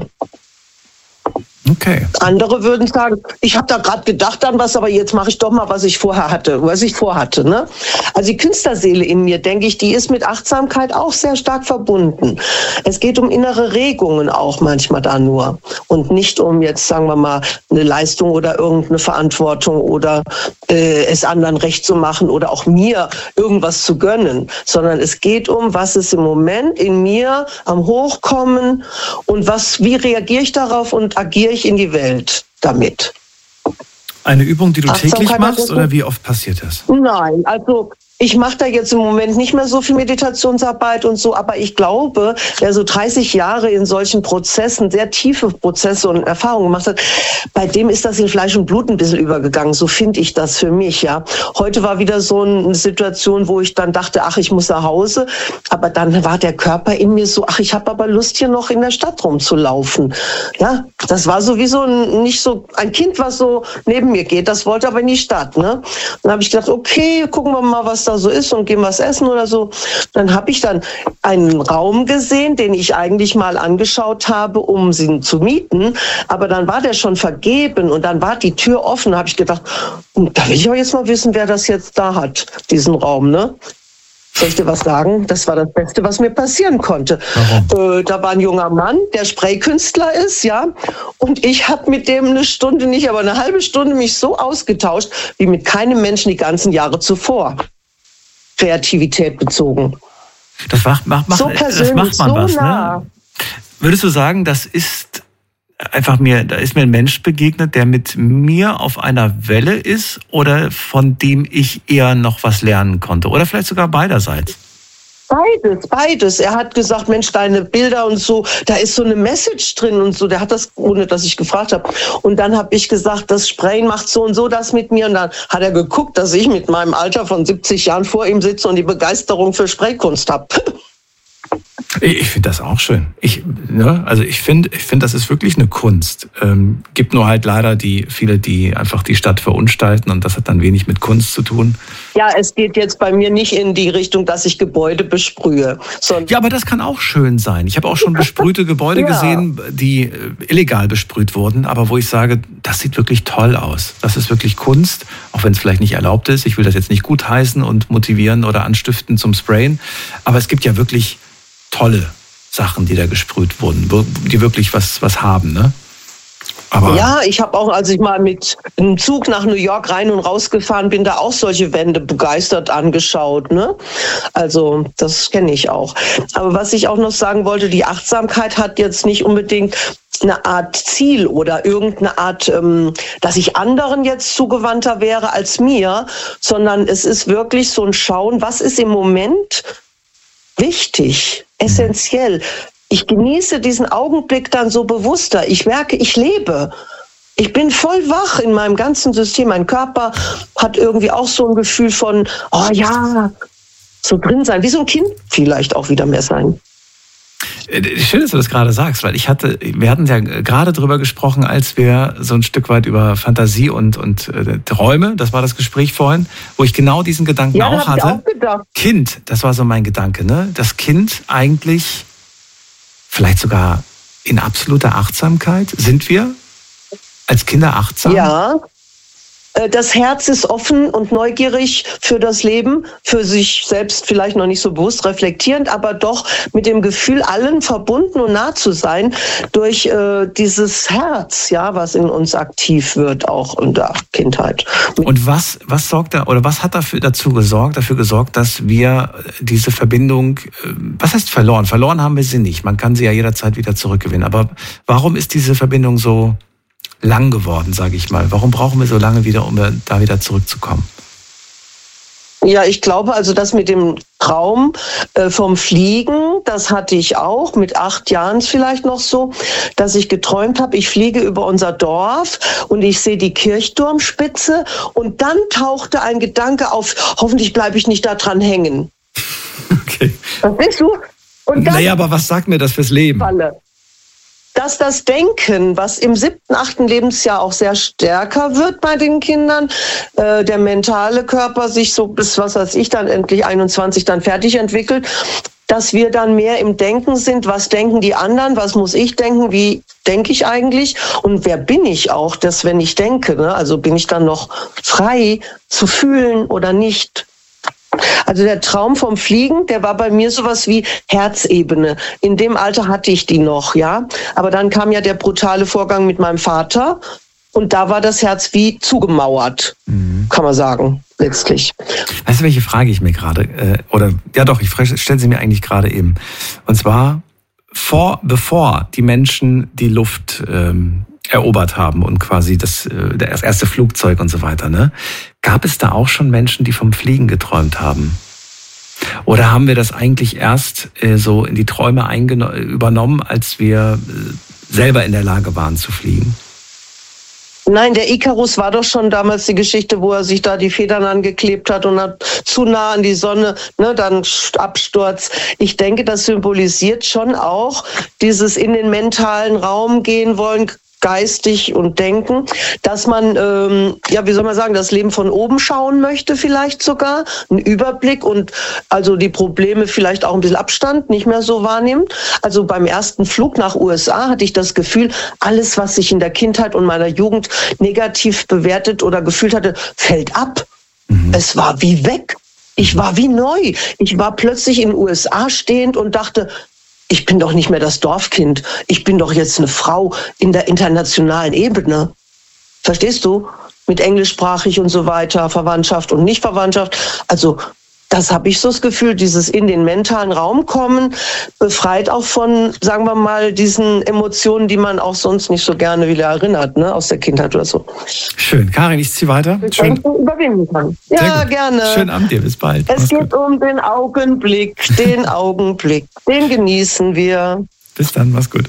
Okay. Andere würden sagen, ich habe da gerade gedacht an was, aber jetzt mache ich doch mal, was ich vorhatte. Ne? Also die Künstlerseele in mir, denke ich, die ist mit Achtsamkeit auch sehr stark verbunden. Es geht um innere Regungen auch manchmal da nur und nicht um jetzt, sagen wir mal, eine Leistung oder irgendeine Verantwortung oder es anderen recht zu machen oder auch mir irgendwas zu gönnen, sondern es geht um, was ist im Moment in mir am Hochkommen und wie reagiere ich darauf und agiere ich in die Welt damit. Eine Übung, die du täglich machst, oder wie oft passiert das? Nein, also ich mache da jetzt im Moment nicht mehr so viel Meditationsarbeit und so, aber ich glaube, wer so 30 Jahre in solchen Prozessen, sehr tiefe Prozesse und Erfahrungen gemacht hat, bei dem ist das in Fleisch und Blut ein bisschen übergegangen. So finde ich das für mich, ja. Heute war wieder so eine Situation, wo ich dann dachte, ach, ich muss nach Hause, aber dann war der Körper in mir so, ach, ich habe aber Lust, hier noch in der Stadt rumzulaufen. Ja, das war sowieso nicht so ein Kind, was so neben mir geht, das wollte aber in die Stadt, ne? Dann habe ich gedacht, okay, gucken wir mal, was da so ist und gehen was essen oder so. Dann habe ich dann einen Raum gesehen, den ich eigentlich mal angeschaut habe, um sie zu mieten. Aber dann war der schon vergeben und dann war die Tür offen. Da habe ich gedacht, da will ich auch jetzt mal wissen, wer das jetzt da hat, diesen Raum, ne? Soll ich dir was sagen? Das war das Beste, was mir passieren konnte. Da war ein junger Mann, der Spraykünstler ist, ja. Und ich habe mit dem eine Stunde nicht, aber eine halbe Stunde mich so ausgetauscht, wie mit keinem Menschen die ganzen Jahre zuvor. Kreativität bezogen. Das macht man so was, nah. Ne? Würdest du sagen, da ist mir ein Mensch begegnet, der mit mir auf einer Welle ist oder von dem ich eher noch was lernen konnte? Oder vielleicht sogar beiderseits? Beides. Er hat gesagt, Mensch, deine Bilder und so, da ist so eine Message drin und so. Der hat das, ohne dass ich gefragt habe. Und dann habe ich gesagt, das Sprayen macht so und so das mit mir. Und dann hat er geguckt, dass ich mit meinem Alter von 70 Jahren vor ihm sitze und die Begeisterung für Spraykunst habe. Ich finde das auch schön. Ich finde, das ist wirklich eine Kunst. Gibt nur halt leider viele, die einfach die Stadt verunstalten und das hat dann wenig mit Kunst zu tun. Ja, es geht jetzt bei mir nicht in die Richtung, dass ich Gebäude besprühe. Ja, aber das kann auch schön sein. Ich habe auch schon besprühte Gebäude gesehen, die illegal besprüht wurden, aber wo ich sage, das sieht wirklich toll aus. Das ist wirklich Kunst, auch wenn es vielleicht nicht erlaubt ist. Ich will das jetzt nicht gutheißen und motivieren oder anstiften zum Sprayen, aber es gibt ja wirklich tolle Sachen, die da gesprüht wurden, die wirklich was haben, ne? Aber ja, ich habe auch, als ich mal mit einem Zug nach New York rein und raus gefahren bin, da auch solche Wände begeistert angeschaut, ne? Also das kenne ich auch. Aber was ich auch noch sagen wollte, die Achtsamkeit hat jetzt nicht unbedingt eine Art Ziel oder irgendeine Art, dass ich anderen jetzt zugewandter wäre als mir, sondern es ist wirklich so ein Schauen, was ist im Moment wichtig, essentiell. Ich genieße diesen Augenblick dann so bewusster. Ich merke, ich lebe. Ich bin voll wach in meinem ganzen System. Mein Körper hat irgendwie auch so ein Gefühl von, oh ja, so drin sein. Wie so ein Kind vielleicht auch wieder mehr sein. Schön, dass du das gerade sagst, weil wir hatten ja gerade drüber gesprochen, als wir so ein Stück weit über Fantasie und Träume, das war das Gespräch vorhin, wo ich genau diesen Gedanken auch hatte. Auch gedacht. Kind, das war so mein Gedanke, ne? Das Kind eigentlich vielleicht sogar in absoluter Achtsamkeit. Sind wir als Kinder achtsam? Ja. Das Herz ist offen und neugierig für das Leben, für sich selbst vielleicht noch nicht so bewusst reflektierend, aber doch mit dem Gefühl, allen verbunden und nah zu sein durch dieses Herz, ja, was in uns aktiv wird, auch in der Kindheit. Und was sorgt da, oder was hat dafür gesorgt, dass wir diese Verbindung, was heißt verloren? Verloren haben wir sie nicht. Man kann sie ja jederzeit wieder zurückgewinnen. Aber warum ist diese Verbindung so lang geworden, sage ich mal? Warum brauchen wir so lange wieder, um da wieder zurückzukommen? Ja, ich glaube also, das mit dem Traum vom Fliegen, das hatte ich auch mit 8 Jahren vielleicht noch so, dass ich geträumt habe, ich fliege über unser Dorf und ich sehe die Kirchturmspitze und dann tauchte ein Gedanke auf, hoffentlich bleibe ich nicht da dran hängen. Okay. Verstehst du? Und dann, naja, aber was sagt mir das fürs Leben? Dass das Denken, was im 7., 8. Lebensjahr auch sehr stärker wird bei den Kindern, der mentale Körper sich so bis, was weiß ich, dann endlich 21 dann fertig entwickelt, dass wir dann mehr im Denken sind, was denken die anderen, was muss ich denken, wie denke ich eigentlich und wer bin ich auch, dass wenn ich denke, ne? Also bin ich dann noch frei zu fühlen oder nicht. Also der Traum vom Fliegen, der war bei mir sowas wie Herzebene. In dem Alter hatte ich die noch, ja. Aber dann kam ja der brutale Vorgang mit meinem Vater und da war das Herz wie zugemauert, kann man sagen, letztlich. Weißt du, welche Frage ich mir gerade, ich stelle sie mir eigentlich gerade eben. Und zwar, bevor die Menschen die Luft erobert haben und quasi das erste Flugzeug und so weiter, ne? Gab es da auch schon Menschen, die vom Fliegen geträumt haben? Oder haben wir das eigentlich erst so in die Träume übernommen, als wir selber in der Lage waren zu fliegen? Nein, der Ikarus war doch schon damals die Geschichte, wo er sich da die Federn angeklebt hat und hat zu nah an die Sonne, ne, dann Absturz. Ich denke, das symbolisiert schon auch dieses in den mentalen Raum gehen wollen, geistig und denken, dass man, das Leben von oben schauen möchte vielleicht sogar, einen Überblick und also die Probleme vielleicht auch ein bisschen Abstand nicht mehr so wahrnimmt. Also beim ersten Flug nach USA hatte ich das Gefühl, alles, was ich in der Kindheit und meiner Jugend negativ bewertet oder gefühlt hatte, fällt ab. Es war wie weg. Ich war wie neu. Ich war plötzlich in den USA stehend und dachte, ich bin doch nicht mehr das Dorfkind. Ich bin doch jetzt eine Frau in der internationalen Ebene. Verstehst du? Mit englischsprachig und so weiter, Verwandtschaft und Nichtverwandtschaft. Also das habe ich so das Gefühl, dieses in den mentalen Raum kommen, befreit auch von, sagen wir mal, diesen Emotionen, die man auch sonst nicht so gerne wieder erinnert, ne, aus der Kindheit oder so. Schön. Karin, ich ziehe weiter. Schön. Überwinden kann. Ja, gerne. Schönen Abend dir, bis bald. Es geht um den Augenblick, den genießen wir. Bis dann, mach's gut.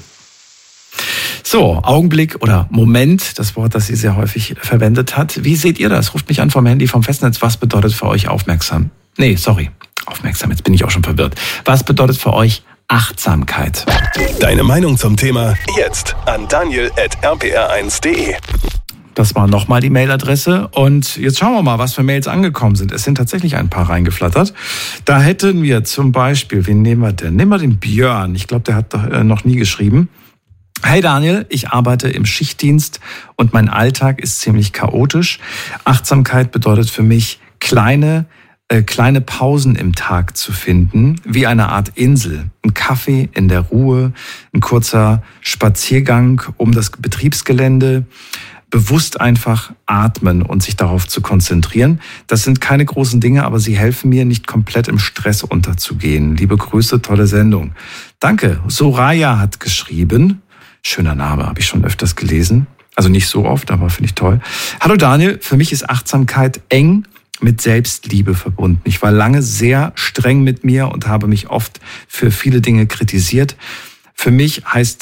So, Augenblick oder Moment, das Wort, das sie sehr häufig verwendet hat. Wie seht ihr das? Ruft mich an vom Handy, vom Festnetz. Was bedeutet für euch aufmerksam? Aufmerksam, jetzt bin ich auch schon verwirrt. Was bedeutet für euch Achtsamkeit? Deine Meinung zum Thema jetzt an daniel@rpr1.de. Das war nochmal die Mailadresse. Und jetzt schauen wir mal, was für Mails angekommen sind. Es sind tatsächlich ein paar reingeflattert. Da hätten wir zum Beispiel, wen nehmen wir denn? Nehmen wir den Björn. Ich glaube, der hat noch nie geschrieben. Hey Daniel, ich arbeite im Schichtdienst und mein Alltag ist ziemlich chaotisch. Achtsamkeit bedeutet für mich, kleine Pausen im Tag zu finden, wie eine Art Insel. Ein Kaffee in der Ruhe, ein kurzer Spaziergang um das Betriebsgelände, bewusst einfach atmen und sich darauf zu konzentrieren. Das sind keine großen Dinge, aber sie helfen mir, nicht komplett im Stress unterzugehen. Liebe Grüße, tolle Sendung. Danke. Soraya hat geschrieben. Schöner Name, habe ich schon öfters gelesen. Also nicht so oft, aber finde ich toll. Hallo Daniel, für mich ist Achtsamkeit eng mit Selbstliebe verbunden. Ich war lange sehr streng mit mir und habe mich oft für viele Dinge kritisiert. Für mich heißt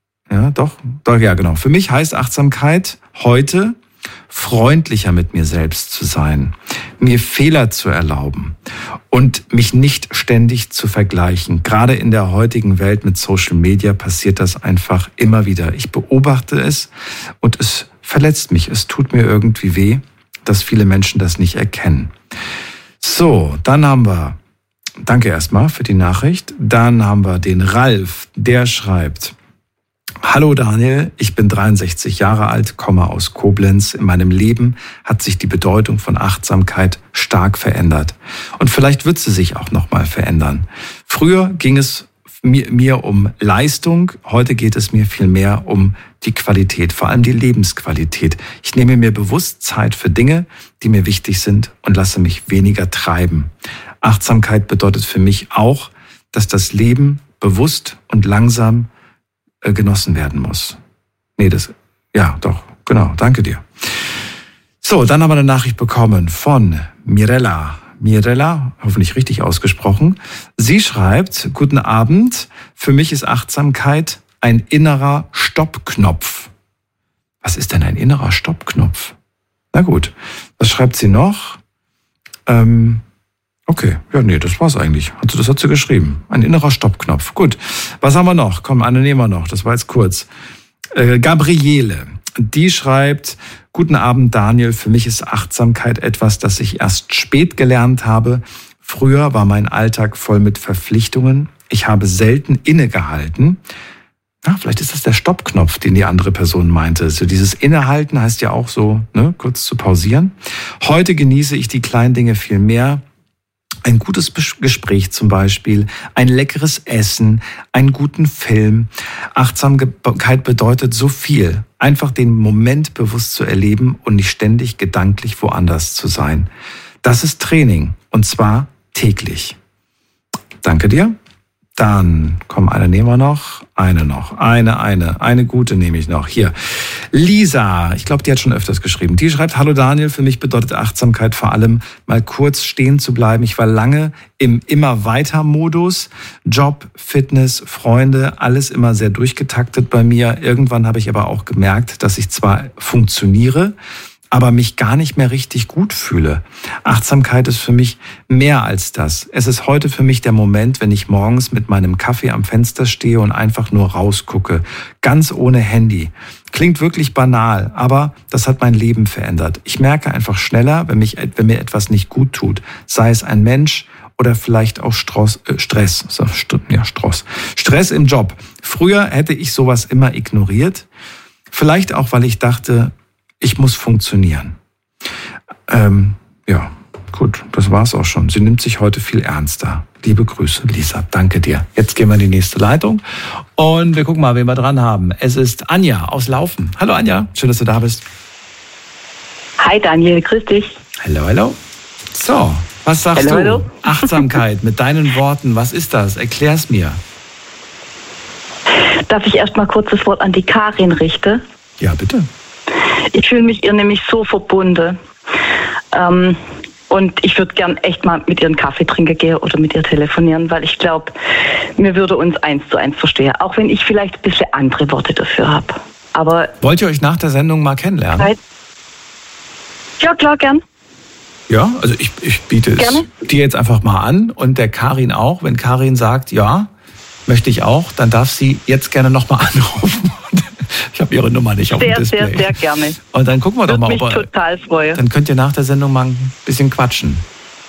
Für mich heißt Achtsamkeit heute, freundlicher mit mir selbst zu sein, mir Fehler zu erlauben Und mich nicht ständig zu vergleichen. Gerade in der heutigen Welt mit Social Media passiert das einfach immer wieder. Ich beobachte es und es verletzt mich. Es tut mir irgendwie weh, dass viele Menschen das nicht erkennen. So, dann haben wir, danke erstmal für die Nachricht, dann haben wir den Ralf, der schreibt: Hallo Daniel, ich bin 63 Jahre alt, komme aus Koblenz. In meinem Leben hat sich die Bedeutung von Achtsamkeit stark verändert. Und vielleicht wird sie sich auch nochmal verändern. Früher ging es mir um Leistung, heute geht es mir viel mehr um die Qualität, vor allem die Lebensqualität. Ich nehme mir bewusst Zeit für Dinge, die mir wichtig sind und lasse mich weniger treiben. Achtsamkeit bedeutet für mich auch, dass das Leben bewusst und langsam genossen werden muss. Danke dir. So, dann haben wir eine Nachricht bekommen von Mirella. Mirella, hoffentlich richtig ausgesprochen. Sie schreibt: Guten Abend, für mich ist Achtsamkeit ein innerer Stoppknopf. Was ist denn ein innerer Stoppknopf? Na gut, was schreibt sie noch? Okay, das war's eigentlich. Das hat sie geschrieben. Ein innerer Stoppknopf. Gut, was haben wir noch? Komm, eine nehmen wir noch. Das war jetzt kurz. Gabriele, die schreibt: Guten Abend, Daniel. Für mich ist Achtsamkeit etwas, das ich erst spät gelernt habe. Früher war mein Alltag voll mit Verpflichtungen. Ich habe selten innegehalten. Vielleicht ist das der Stoppknopf, den die andere Person meinte. So dieses Innehalten heißt ja auch so, kurz zu pausieren. Heute genieße ich die kleinen Dinge viel mehr. Ein gutes Gespräch zum Beispiel, ein leckeres Essen, einen guten Film. Achtsamkeit bedeutet so viel. Einfach den Moment bewusst zu erleben und nicht ständig gedanklich woanders zu sein. Das ist Training, und zwar täglich. Danke dir. Dann nehmen wir noch. Eine gute nehme ich noch. Hier, Lisa, ich glaube, die hat schon öfters geschrieben. Die schreibt: Hallo Daniel, für mich bedeutet Achtsamkeit vor allem, mal kurz stehen zu bleiben. Ich war lange im Immer-Weiter-Modus. Job, Fitness, Freunde, alles immer sehr durchgetaktet bei mir. Irgendwann habe ich aber auch gemerkt, dass ich zwar funktioniere, aber mich gar nicht mehr richtig gut fühle. Achtsamkeit ist für mich mehr als das. Es ist heute für mich der Moment, wenn ich morgens mit meinem Kaffee am Fenster stehe und einfach nur rausgucke, ganz ohne Handy. Klingt wirklich banal, aber das hat mein Leben verändert. Ich merke einfach schneller, wenn mir etwas nicht gut tut, sei es ein Mensch oder vielleicht auch Stress im Job. Früher hätte ich sowas immer ignoriert, vielleicht auch, weil ich dachte, ich muss funktionieren. Gut, das war's auch schon. Sie nimmt sich heute viel ernster. Liebe Grüße, Lisa. Danke dir. Jetzt gehen wir in die nächste Leitung und wir gucken mal, wen wir dran haben. Es ist Anja aus Laufen. Hallo Anja, schön, dass du da bist. Hi Daniel, grüß dich. Hallo. So, was sagst du? Hallo. Achtsamkeit mit deinen Worten, was ist das? Erklär's mir. Darf ich erst mal kurz das Wort an die Karin richten? Ja, bitte. Ich fühle mich ihr nämlich so verbunden. Und ich würde gern echt mal mit ihr einen Kaffee trinken gehen oder mit ihr telefonieren, weil ich glaube, wir würden uns 1:1 verstehen. Auch wenn ich vielleicht ein bisschen andere Worte dafür habe. Aber wollt ihr euch nach der Sendung mal kennenlernen? Ja, klar, gern. Ja, also ich biete es dir jetzt einfach mal an und der Karin auch. Wenn Karin sagt, ja, möchte ich auch, dann darf sie jetzt gerne nochmal anrufen. Ich habe ihre Nummer nicht auf dem Display. Sehr gerne. Und dann gucken wir doch mal, ob total freuen. Dann könnt ihr nach der Sendung mal ein bisschen quatschen.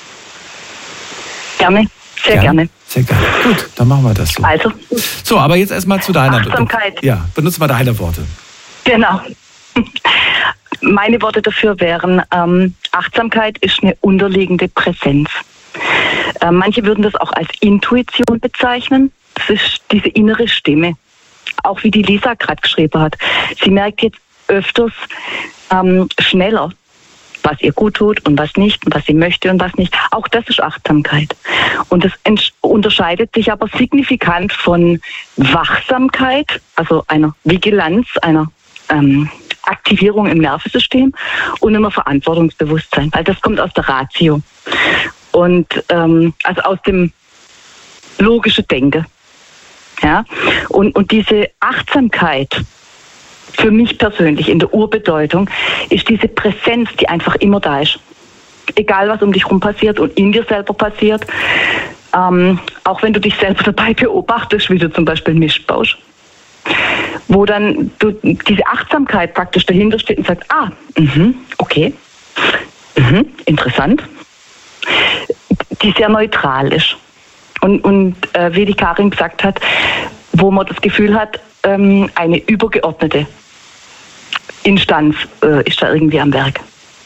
Gerne, sehr gerne. Sehr gerne. Gut, dann machen wir das so. Also. So, aber jetzt erstmal zu deiner Achtsamkeit. Ja, benutze mal deine Worte. Genau. Meine Worte dafür wären, Achtsamkeit ist eine unterliegende Präsenz. Manche würden das auch als Intuition bezeichnen. Das ist diese innere Stimme. Auch wie die Lisa gerade geschrieben hat. Sie merkt jetzt öfters schneller, was ihr gut tut und was nicht, und was sie möchte und was nicht. Auch das ist Achtsamkeit. Und das unterscheidet sich aber signifikant von Wachsamkeit, also einer Vigilanz, einer Aktivierung im Nervensystem und immer Verantwortungsbewusstsein, weil das kommt aus der Ratio und also aus dem logischen Denken. Ja? Und diese Achtsamkeit für mich persönlich in der Urbedeutung ist diese Präsenz, die einfach immer da ist. egal was um dich rum passiert und in dir selber passiert, auch wenn du dich selber dabei beobachtest, wie du zum Beispiel Mist baust, wo dann du diese Achtsamkeit praktisch dahinter steht und sagst, okay, interessant, die sehr neutral ist. Und wie die Karin gesagt hat, wo man das Gefühl hat, eine übergeordnete Instanz ist da irgendwie am Werk.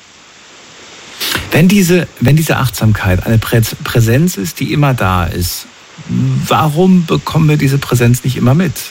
Wenn diese Achtsamkeit eine Präsenz ist, die immer da ist, warum bekommen wir diese Präsenz nicht immer mit?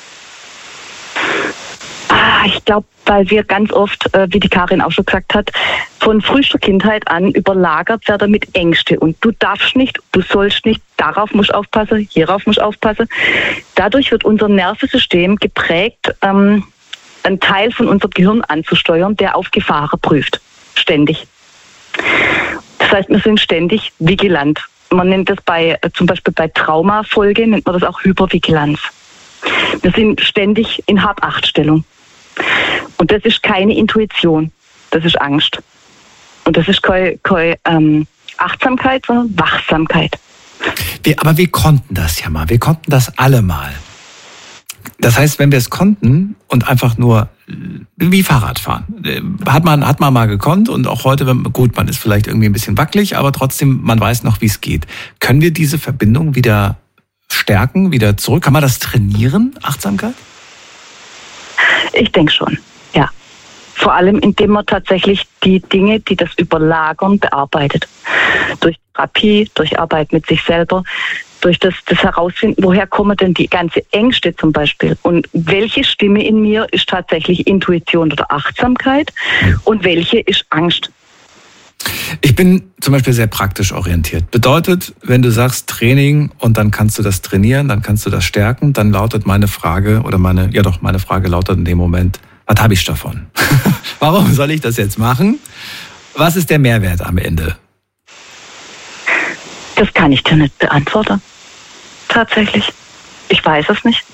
Ich glaube, weil wir ganz oft, wie die Karin auch schon gesagt hat, von frühester Kindheit an überlagert werden mit Ängste. Und du darfst nicht, du sollst nicht, darauf musst du aufpassen, hierauf musst du aufpassen. Dadurch wird unser Nervensystem geprägt, einen Teil von unserem Gehirn anzusteuern, der auf Gefahren prüft. Ständig. Das heißt, wir sind ständig vigilant. Man nennt das zum Beispiel bei Traumafolge, nennt man das auch Hypervigilanz. Wir sind ständig in Hab-Acht-Stellung. Und das ist keine Intuition, das ist Angst. Und das ist keine Achtsamkeit, sondern Wachsamkeit. Aber wir konnten das ja mal, wir konnten das alle mal. Das heißt, wenn wir es konnten und einfach nur wie Fahrradfahren, hat man mal gekonnt und auch heute, gut, man ist vielleicht irgendwie ein bisschen wackelig, aber trotzdem, man weiß noch, wie es geht. Können wir diese Verbindung wieder stärken, wieder zurück? Kann man das trainieren, Achtsamkeit? Ich denke schon, ja. Vor allem, indem man tatsächlich die Dinge, die das überlagern, bearbeitet. Durch Therapie, durch Arbeit mit sich selber, durch das Herausfinden, woher kommen denn die ganze Ängste zum Beispiel und welche Stimme in mir ist tatsächlich Intuition oder Achtsamkeit und welche ist Angst. Ich bin zum Beispiel sehr praktisch orientiert. Bedeutet, wenn du sagst Training und dann kannst du das trainieren, dann kannst du das stärken, dann lautet meine Frage meine Frage lautet in dem Moment, was habe ich davon? Warum soll ich das jetzt machen? Was ist der Mehrwert am Ende? Das kann ich dir nicht beantworten. Tatsächlich. Ich weiß es nicht.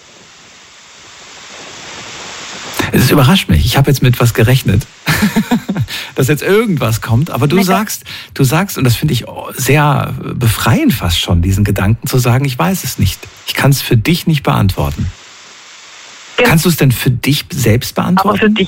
Es überrascht mich. Ich habe jetzt mit was gerechnet, dass jetzt irgendwas kommt. Aber du sagst, und das finde ich sehr befreiend fast schon, diesen Gedanken zu sagen, ich weiß es nicht. Ich kann es für dich nicht beantworten. Ja. Kannst du es denn für dich selbst beantworten? Aber für dich.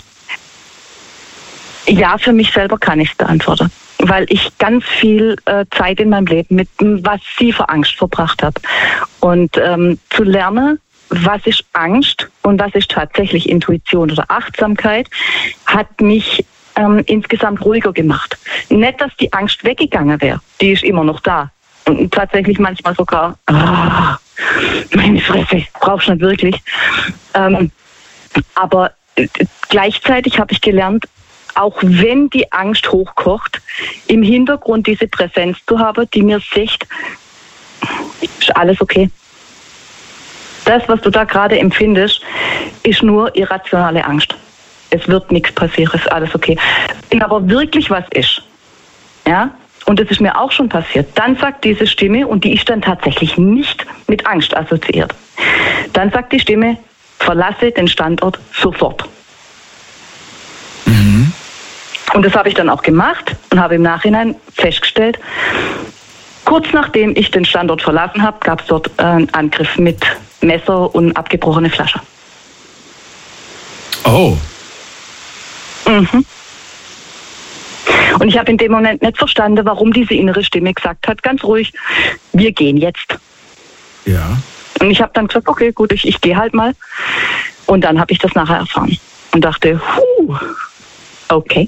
Ja, für mich selber kann ich es beantworten. Weil ich ganz viel Zeit in meinem Leben mit massiver Angst verbracht habe. Und zu lernen, was ist Angst und was ist tatsächlich Intuition oder Achtsamkeit, hat mich insgesamt ruhiger gemacht. Nicht, dass die Angst weggegangen wäre, die ist immer noch da. Und tatsächlich manchmal sogar, meine Fresse, brauchst du nicht wirklich. Aber gleichzeitig habe ich gelernt, auch wenn die Angst hochkocht, im Hintergrund diese Präsenz zu haben, die mir sagt, ist alles okay. Das, was du da gerade empfindest, ist nur irrationale Angst. Es wird nichts passieren, ist alles okay. Wenn aber wirklich was ist, ja, und das ist mir auch schon passiert, dann sagt diese Stimme, und die ist dann tatsächlich nicht mit Angst assoziiert, dann sagt die Stimme, verlasse den Standort sofort. Mhm. Und das habe ich dann auch gemacht und habe im Nachhinein festgestellt, kurz nachdem ich den Standort verlassen habe, gab es dort einen Angriff mit Messer und abgebrochene Flasche. Oh. Mhm. Und ich habe in dem Moment nicht verstanden, warum diese innere Stimme gesagt hat, ganz ruhig, wir gehen jetzt. Ja. Und ich habe dann gesagt, okay, gut, ich gehe halt mal. Und dann habe ich das nachher erfahren und dachte, okay.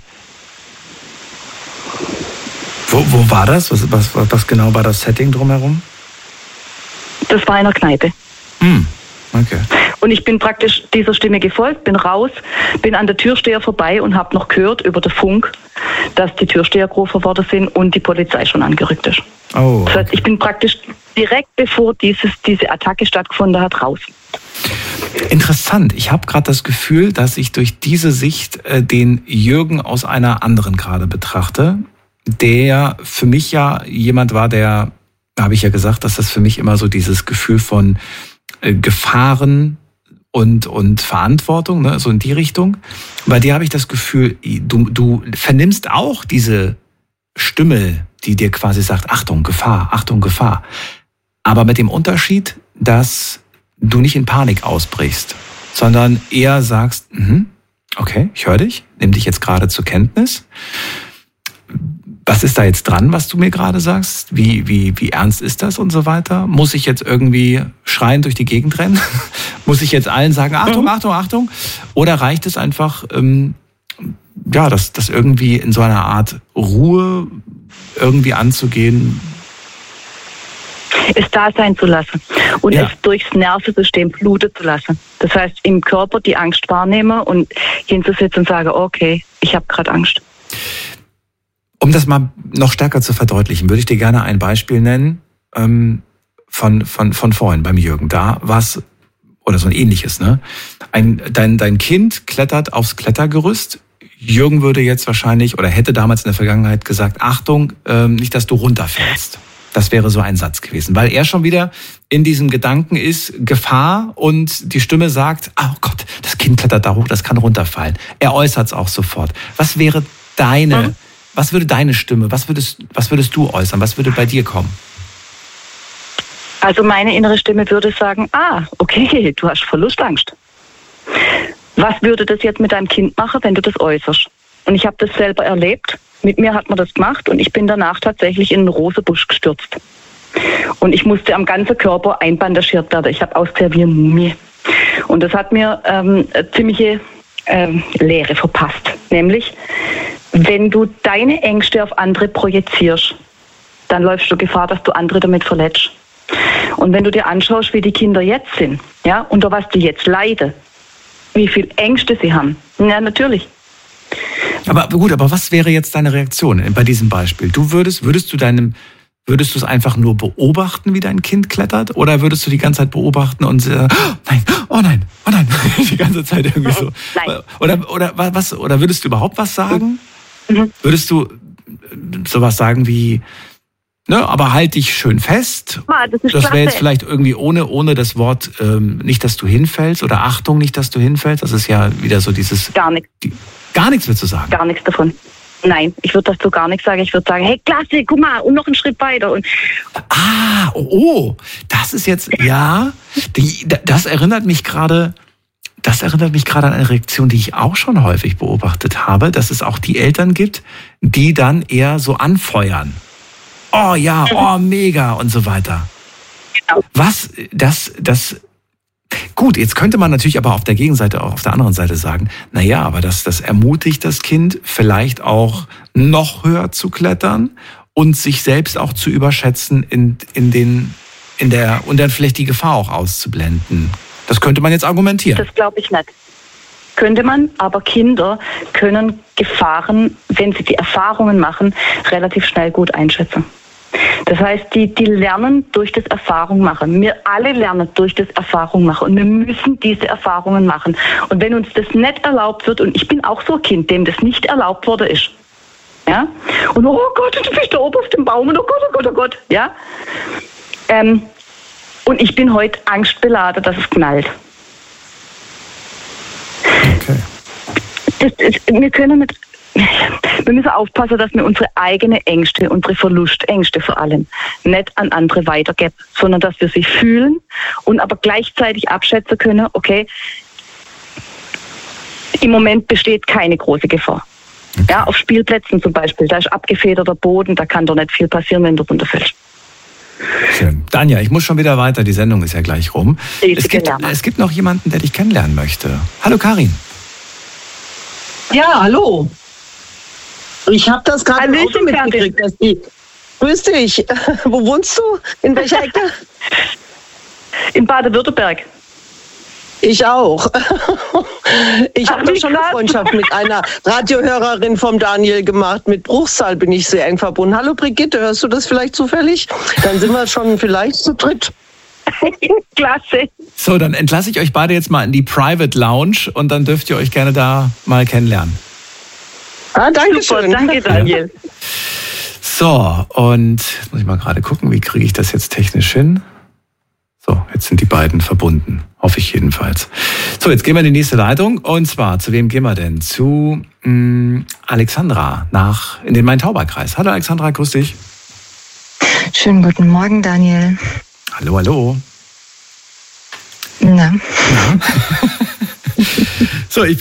Wo war das? Was genau war das Setting drumherum? Das war in einer Kneipe. Okay. Und ich bin praktisch dieser Stimme gefolgt, bin raus, bin an der Türsteher vorbei und habe noch gehört über den Funk, dass die Türsteher gerufen worden sind und die Polizei schon angerückt ist. Oh, okay. Das heißt, ich bin praktisch direkt bevor diese Attacke stattgefunden hat, raus. Interessant. Ich habe gerade das Gefühl, dass ich durch diese Sicht den Jürgen aus einer anderen gerade betrachte, der für mich ja jemand war, der, habe ich ja gesagt, dass das für mich immer so dieses Gefühl von Gefahren und Verantwortung, ne, so in die Richtung. Bei dir habe ich das Gefühl, du vernimmst auch diese Stimme, die dir quasi sagt, Achtung, Gefahr, Achtung, Gefahr. Aber mit dem Unterschied, dass du nicht in Panik ausbrichst, sondern eher sagst, okay, ich höre dich, nimm dich jetzt gerade zur Kenntnis. Was ist da jetzt dran, was du mir gerade sagst? Wie ernst ist das und so weiter? Muss ich jetzt irgendwie schreiend durch die Gegend rennen? Muss ich jetzt allen sagen, Achtung, Achtung, Achtung? Oder reicht es einfach, das irgendwie in so einer Art Ruhe irgendwie anzugehen? Es da sein zu lassen und es durchs Nervensystem bluten zu lassen. Das heißt, im Körper die Angst wahrnehmen und hinzusetzen und sagen, okay, ich habe gerade Angst. Um das mal noch stärker zu verdeutlichen, würde ich dir gerne ein Beispiel nennen von vorhin beim Jürgen. Da war es, oder so ein ähnliches, ne? Dein Kind klettert aufs Klettergerüst. Jürgen würde jetzt wahrscheinlich oder hätte damals in der Vergangenheit gesagt, Achtung, nicht, dass du runterfällst. Das wäre so ein Satz gewesen, weil er schon wieder in diesem Gedanken ist, Gefahr, und die Stimme sagt, oh Gott, das Kind klettert da hoch, das kann runterfallen. Er äußert es auch sofort. Was wäre was würde deine Stimme, was würdest du äußern, was würde bei dir kommen? Also meine innere Stimme würde sagen, okay, du hast Verlustangst. Was würde das jetzt mit deinem Kind machen, wenn du das äußerst? Und ich habe das selber erlebt. Mit mir hat man das gemacht und ich bin danach tatsächlich in einen Rosenbusch gestürzt. Und ich musste am ganzen Körper einbandagiert werden. Ich habe ausgesehen wie eine Mumie. Und das hat mir eine ziemliche Lehre verpasst. Nämlich, wenn du deine Ängste auf andere projizierst, dann läufst du Gefahr, dass du andere damit verletzt. Und wenn du dir anschaust, wie die Kinder jetzt sind, ja, unter was die jetzt leiden, wie viel Ängste sie haben, ja, natürlich. Aber gut, aber was wäre jetzt deine Reaktion bei diesem Beispiel? Würdest du es einfach nur beobachten, wie dein Kind klettert? Oder würdest du die ganze Zeit beobachten und oh nein, die ganze Zeit irgendwie so? Nein. Oder würdest du überhaupt was sagen? Mhm. Würdest du sowas sagen wie, ne, aber halt dich schön fest? Das wäre jetzt vielleicht irgendwie ohne das Wort, nicht, dass du hinfällst, oder Achtung, nicht, dass du hinfällst. Das ist ja wieder so dieses... Gar nichts. Gar nichts willst du sagen? Gar nichts davon. Nein, ich würde dazu gar nichts sagen. Ich würde sagen, hey, klasse, guck mal, und noch einen Schritt weiter. Und das ist jetzt, das erinnert mich gerade an eine Reaktion, die ich auch schon häufig beobachtet habe, dass es auch die Eltern gibt, die dann eher so anfeuern. Oh ja, oh mega und so weiter. Genau. Gut, jetzt könnte man natürlich aber auf der Gegenseite, auch auf der anderen Seite sagen, naja, aber das ermutigt das Kind vielleicht auch noch höher zu klettern und sich selbst auch zu überschätzen und dann vielleicht die Gefahr auch auszublenden. Das könnte man jetzt argumentieren. Das glaube ich nicht. Könnte man, aber Kinder können Gefahren, wenn sie die Erfahrungen machen, relativ schnell gut einschätzen. Das heißt, die lernen durch das Erfahrung machen. Wir alle lernen durch das Erfahrung machen und wir müssen diese Erfahrungen machen. Und wenn uns das nicht erlaubt wird, und ich bin auch so ein Kind, dem das nicht erlaubt worden ist, ja, und oh Gott, du bist da oben auf dem Baum und oh Gott, oh Gott, oh Gott, ja, und ich bin heute angstbeladen, dass es knallt. Okay. Wir müssen aufpassen, dass wir unsere eigenen Ängste, unsere Verlustängste vor allem, nicht an andere weitergeben, sondern dass wir sie fühlen und aber gleichzeitig abschätzen können, okay, im Moment besteht keine große Gefahr. Okay. Ja, auf Spielplätzen zum Beispiel, da ist abgefederter Boden, da kann doch nicht viel passieren, wenn du runterfällst. Schön. Danja, ich muss schon wieder weiter, die Sendung ist ja gleich rum. Es gibt noch jemanden, der dich kennenlernen möchte. Hallo Karin. Ja, hallo. Ich habe das gerade im Auto mitgekriegt, dass die... Grüß dich. Wo wohnst du? In welcher Ecke? In Baden-Württemberg. Ich auch. Ich habe doch schon eine Freundschaft mit einer Radiohörerin vom Daniel gemacht. Mit Bruchsal bin ich sehr eng verbunden. Hallo Brigitte, hörst du das vielleicht zufällig? Dann sind wir schon vielleicht zu dritt. Klasse. So, dann entlasse ich euch beide jetzt mal in die Private Lounge und dann dürft ihr euch gerne da mal kennenlernen. Danke schön. Danke, Daniel. So, und jetzt muss ich mal gerade gucken, wie kriege ich das jetzt technisch hin? So, jetzt sind die beiden verbunden. Hoffe ich jedenfalls. So, jetzt gehen wir in die nächste Leitung. Und zwar, zu wem gehen wir denn? Zu Alexandra in den Main-Tauber-Kreis. Hallo Alexandra, grüß dich. Schönen guten Morgen, Daniel. Hallo, hallo. Na?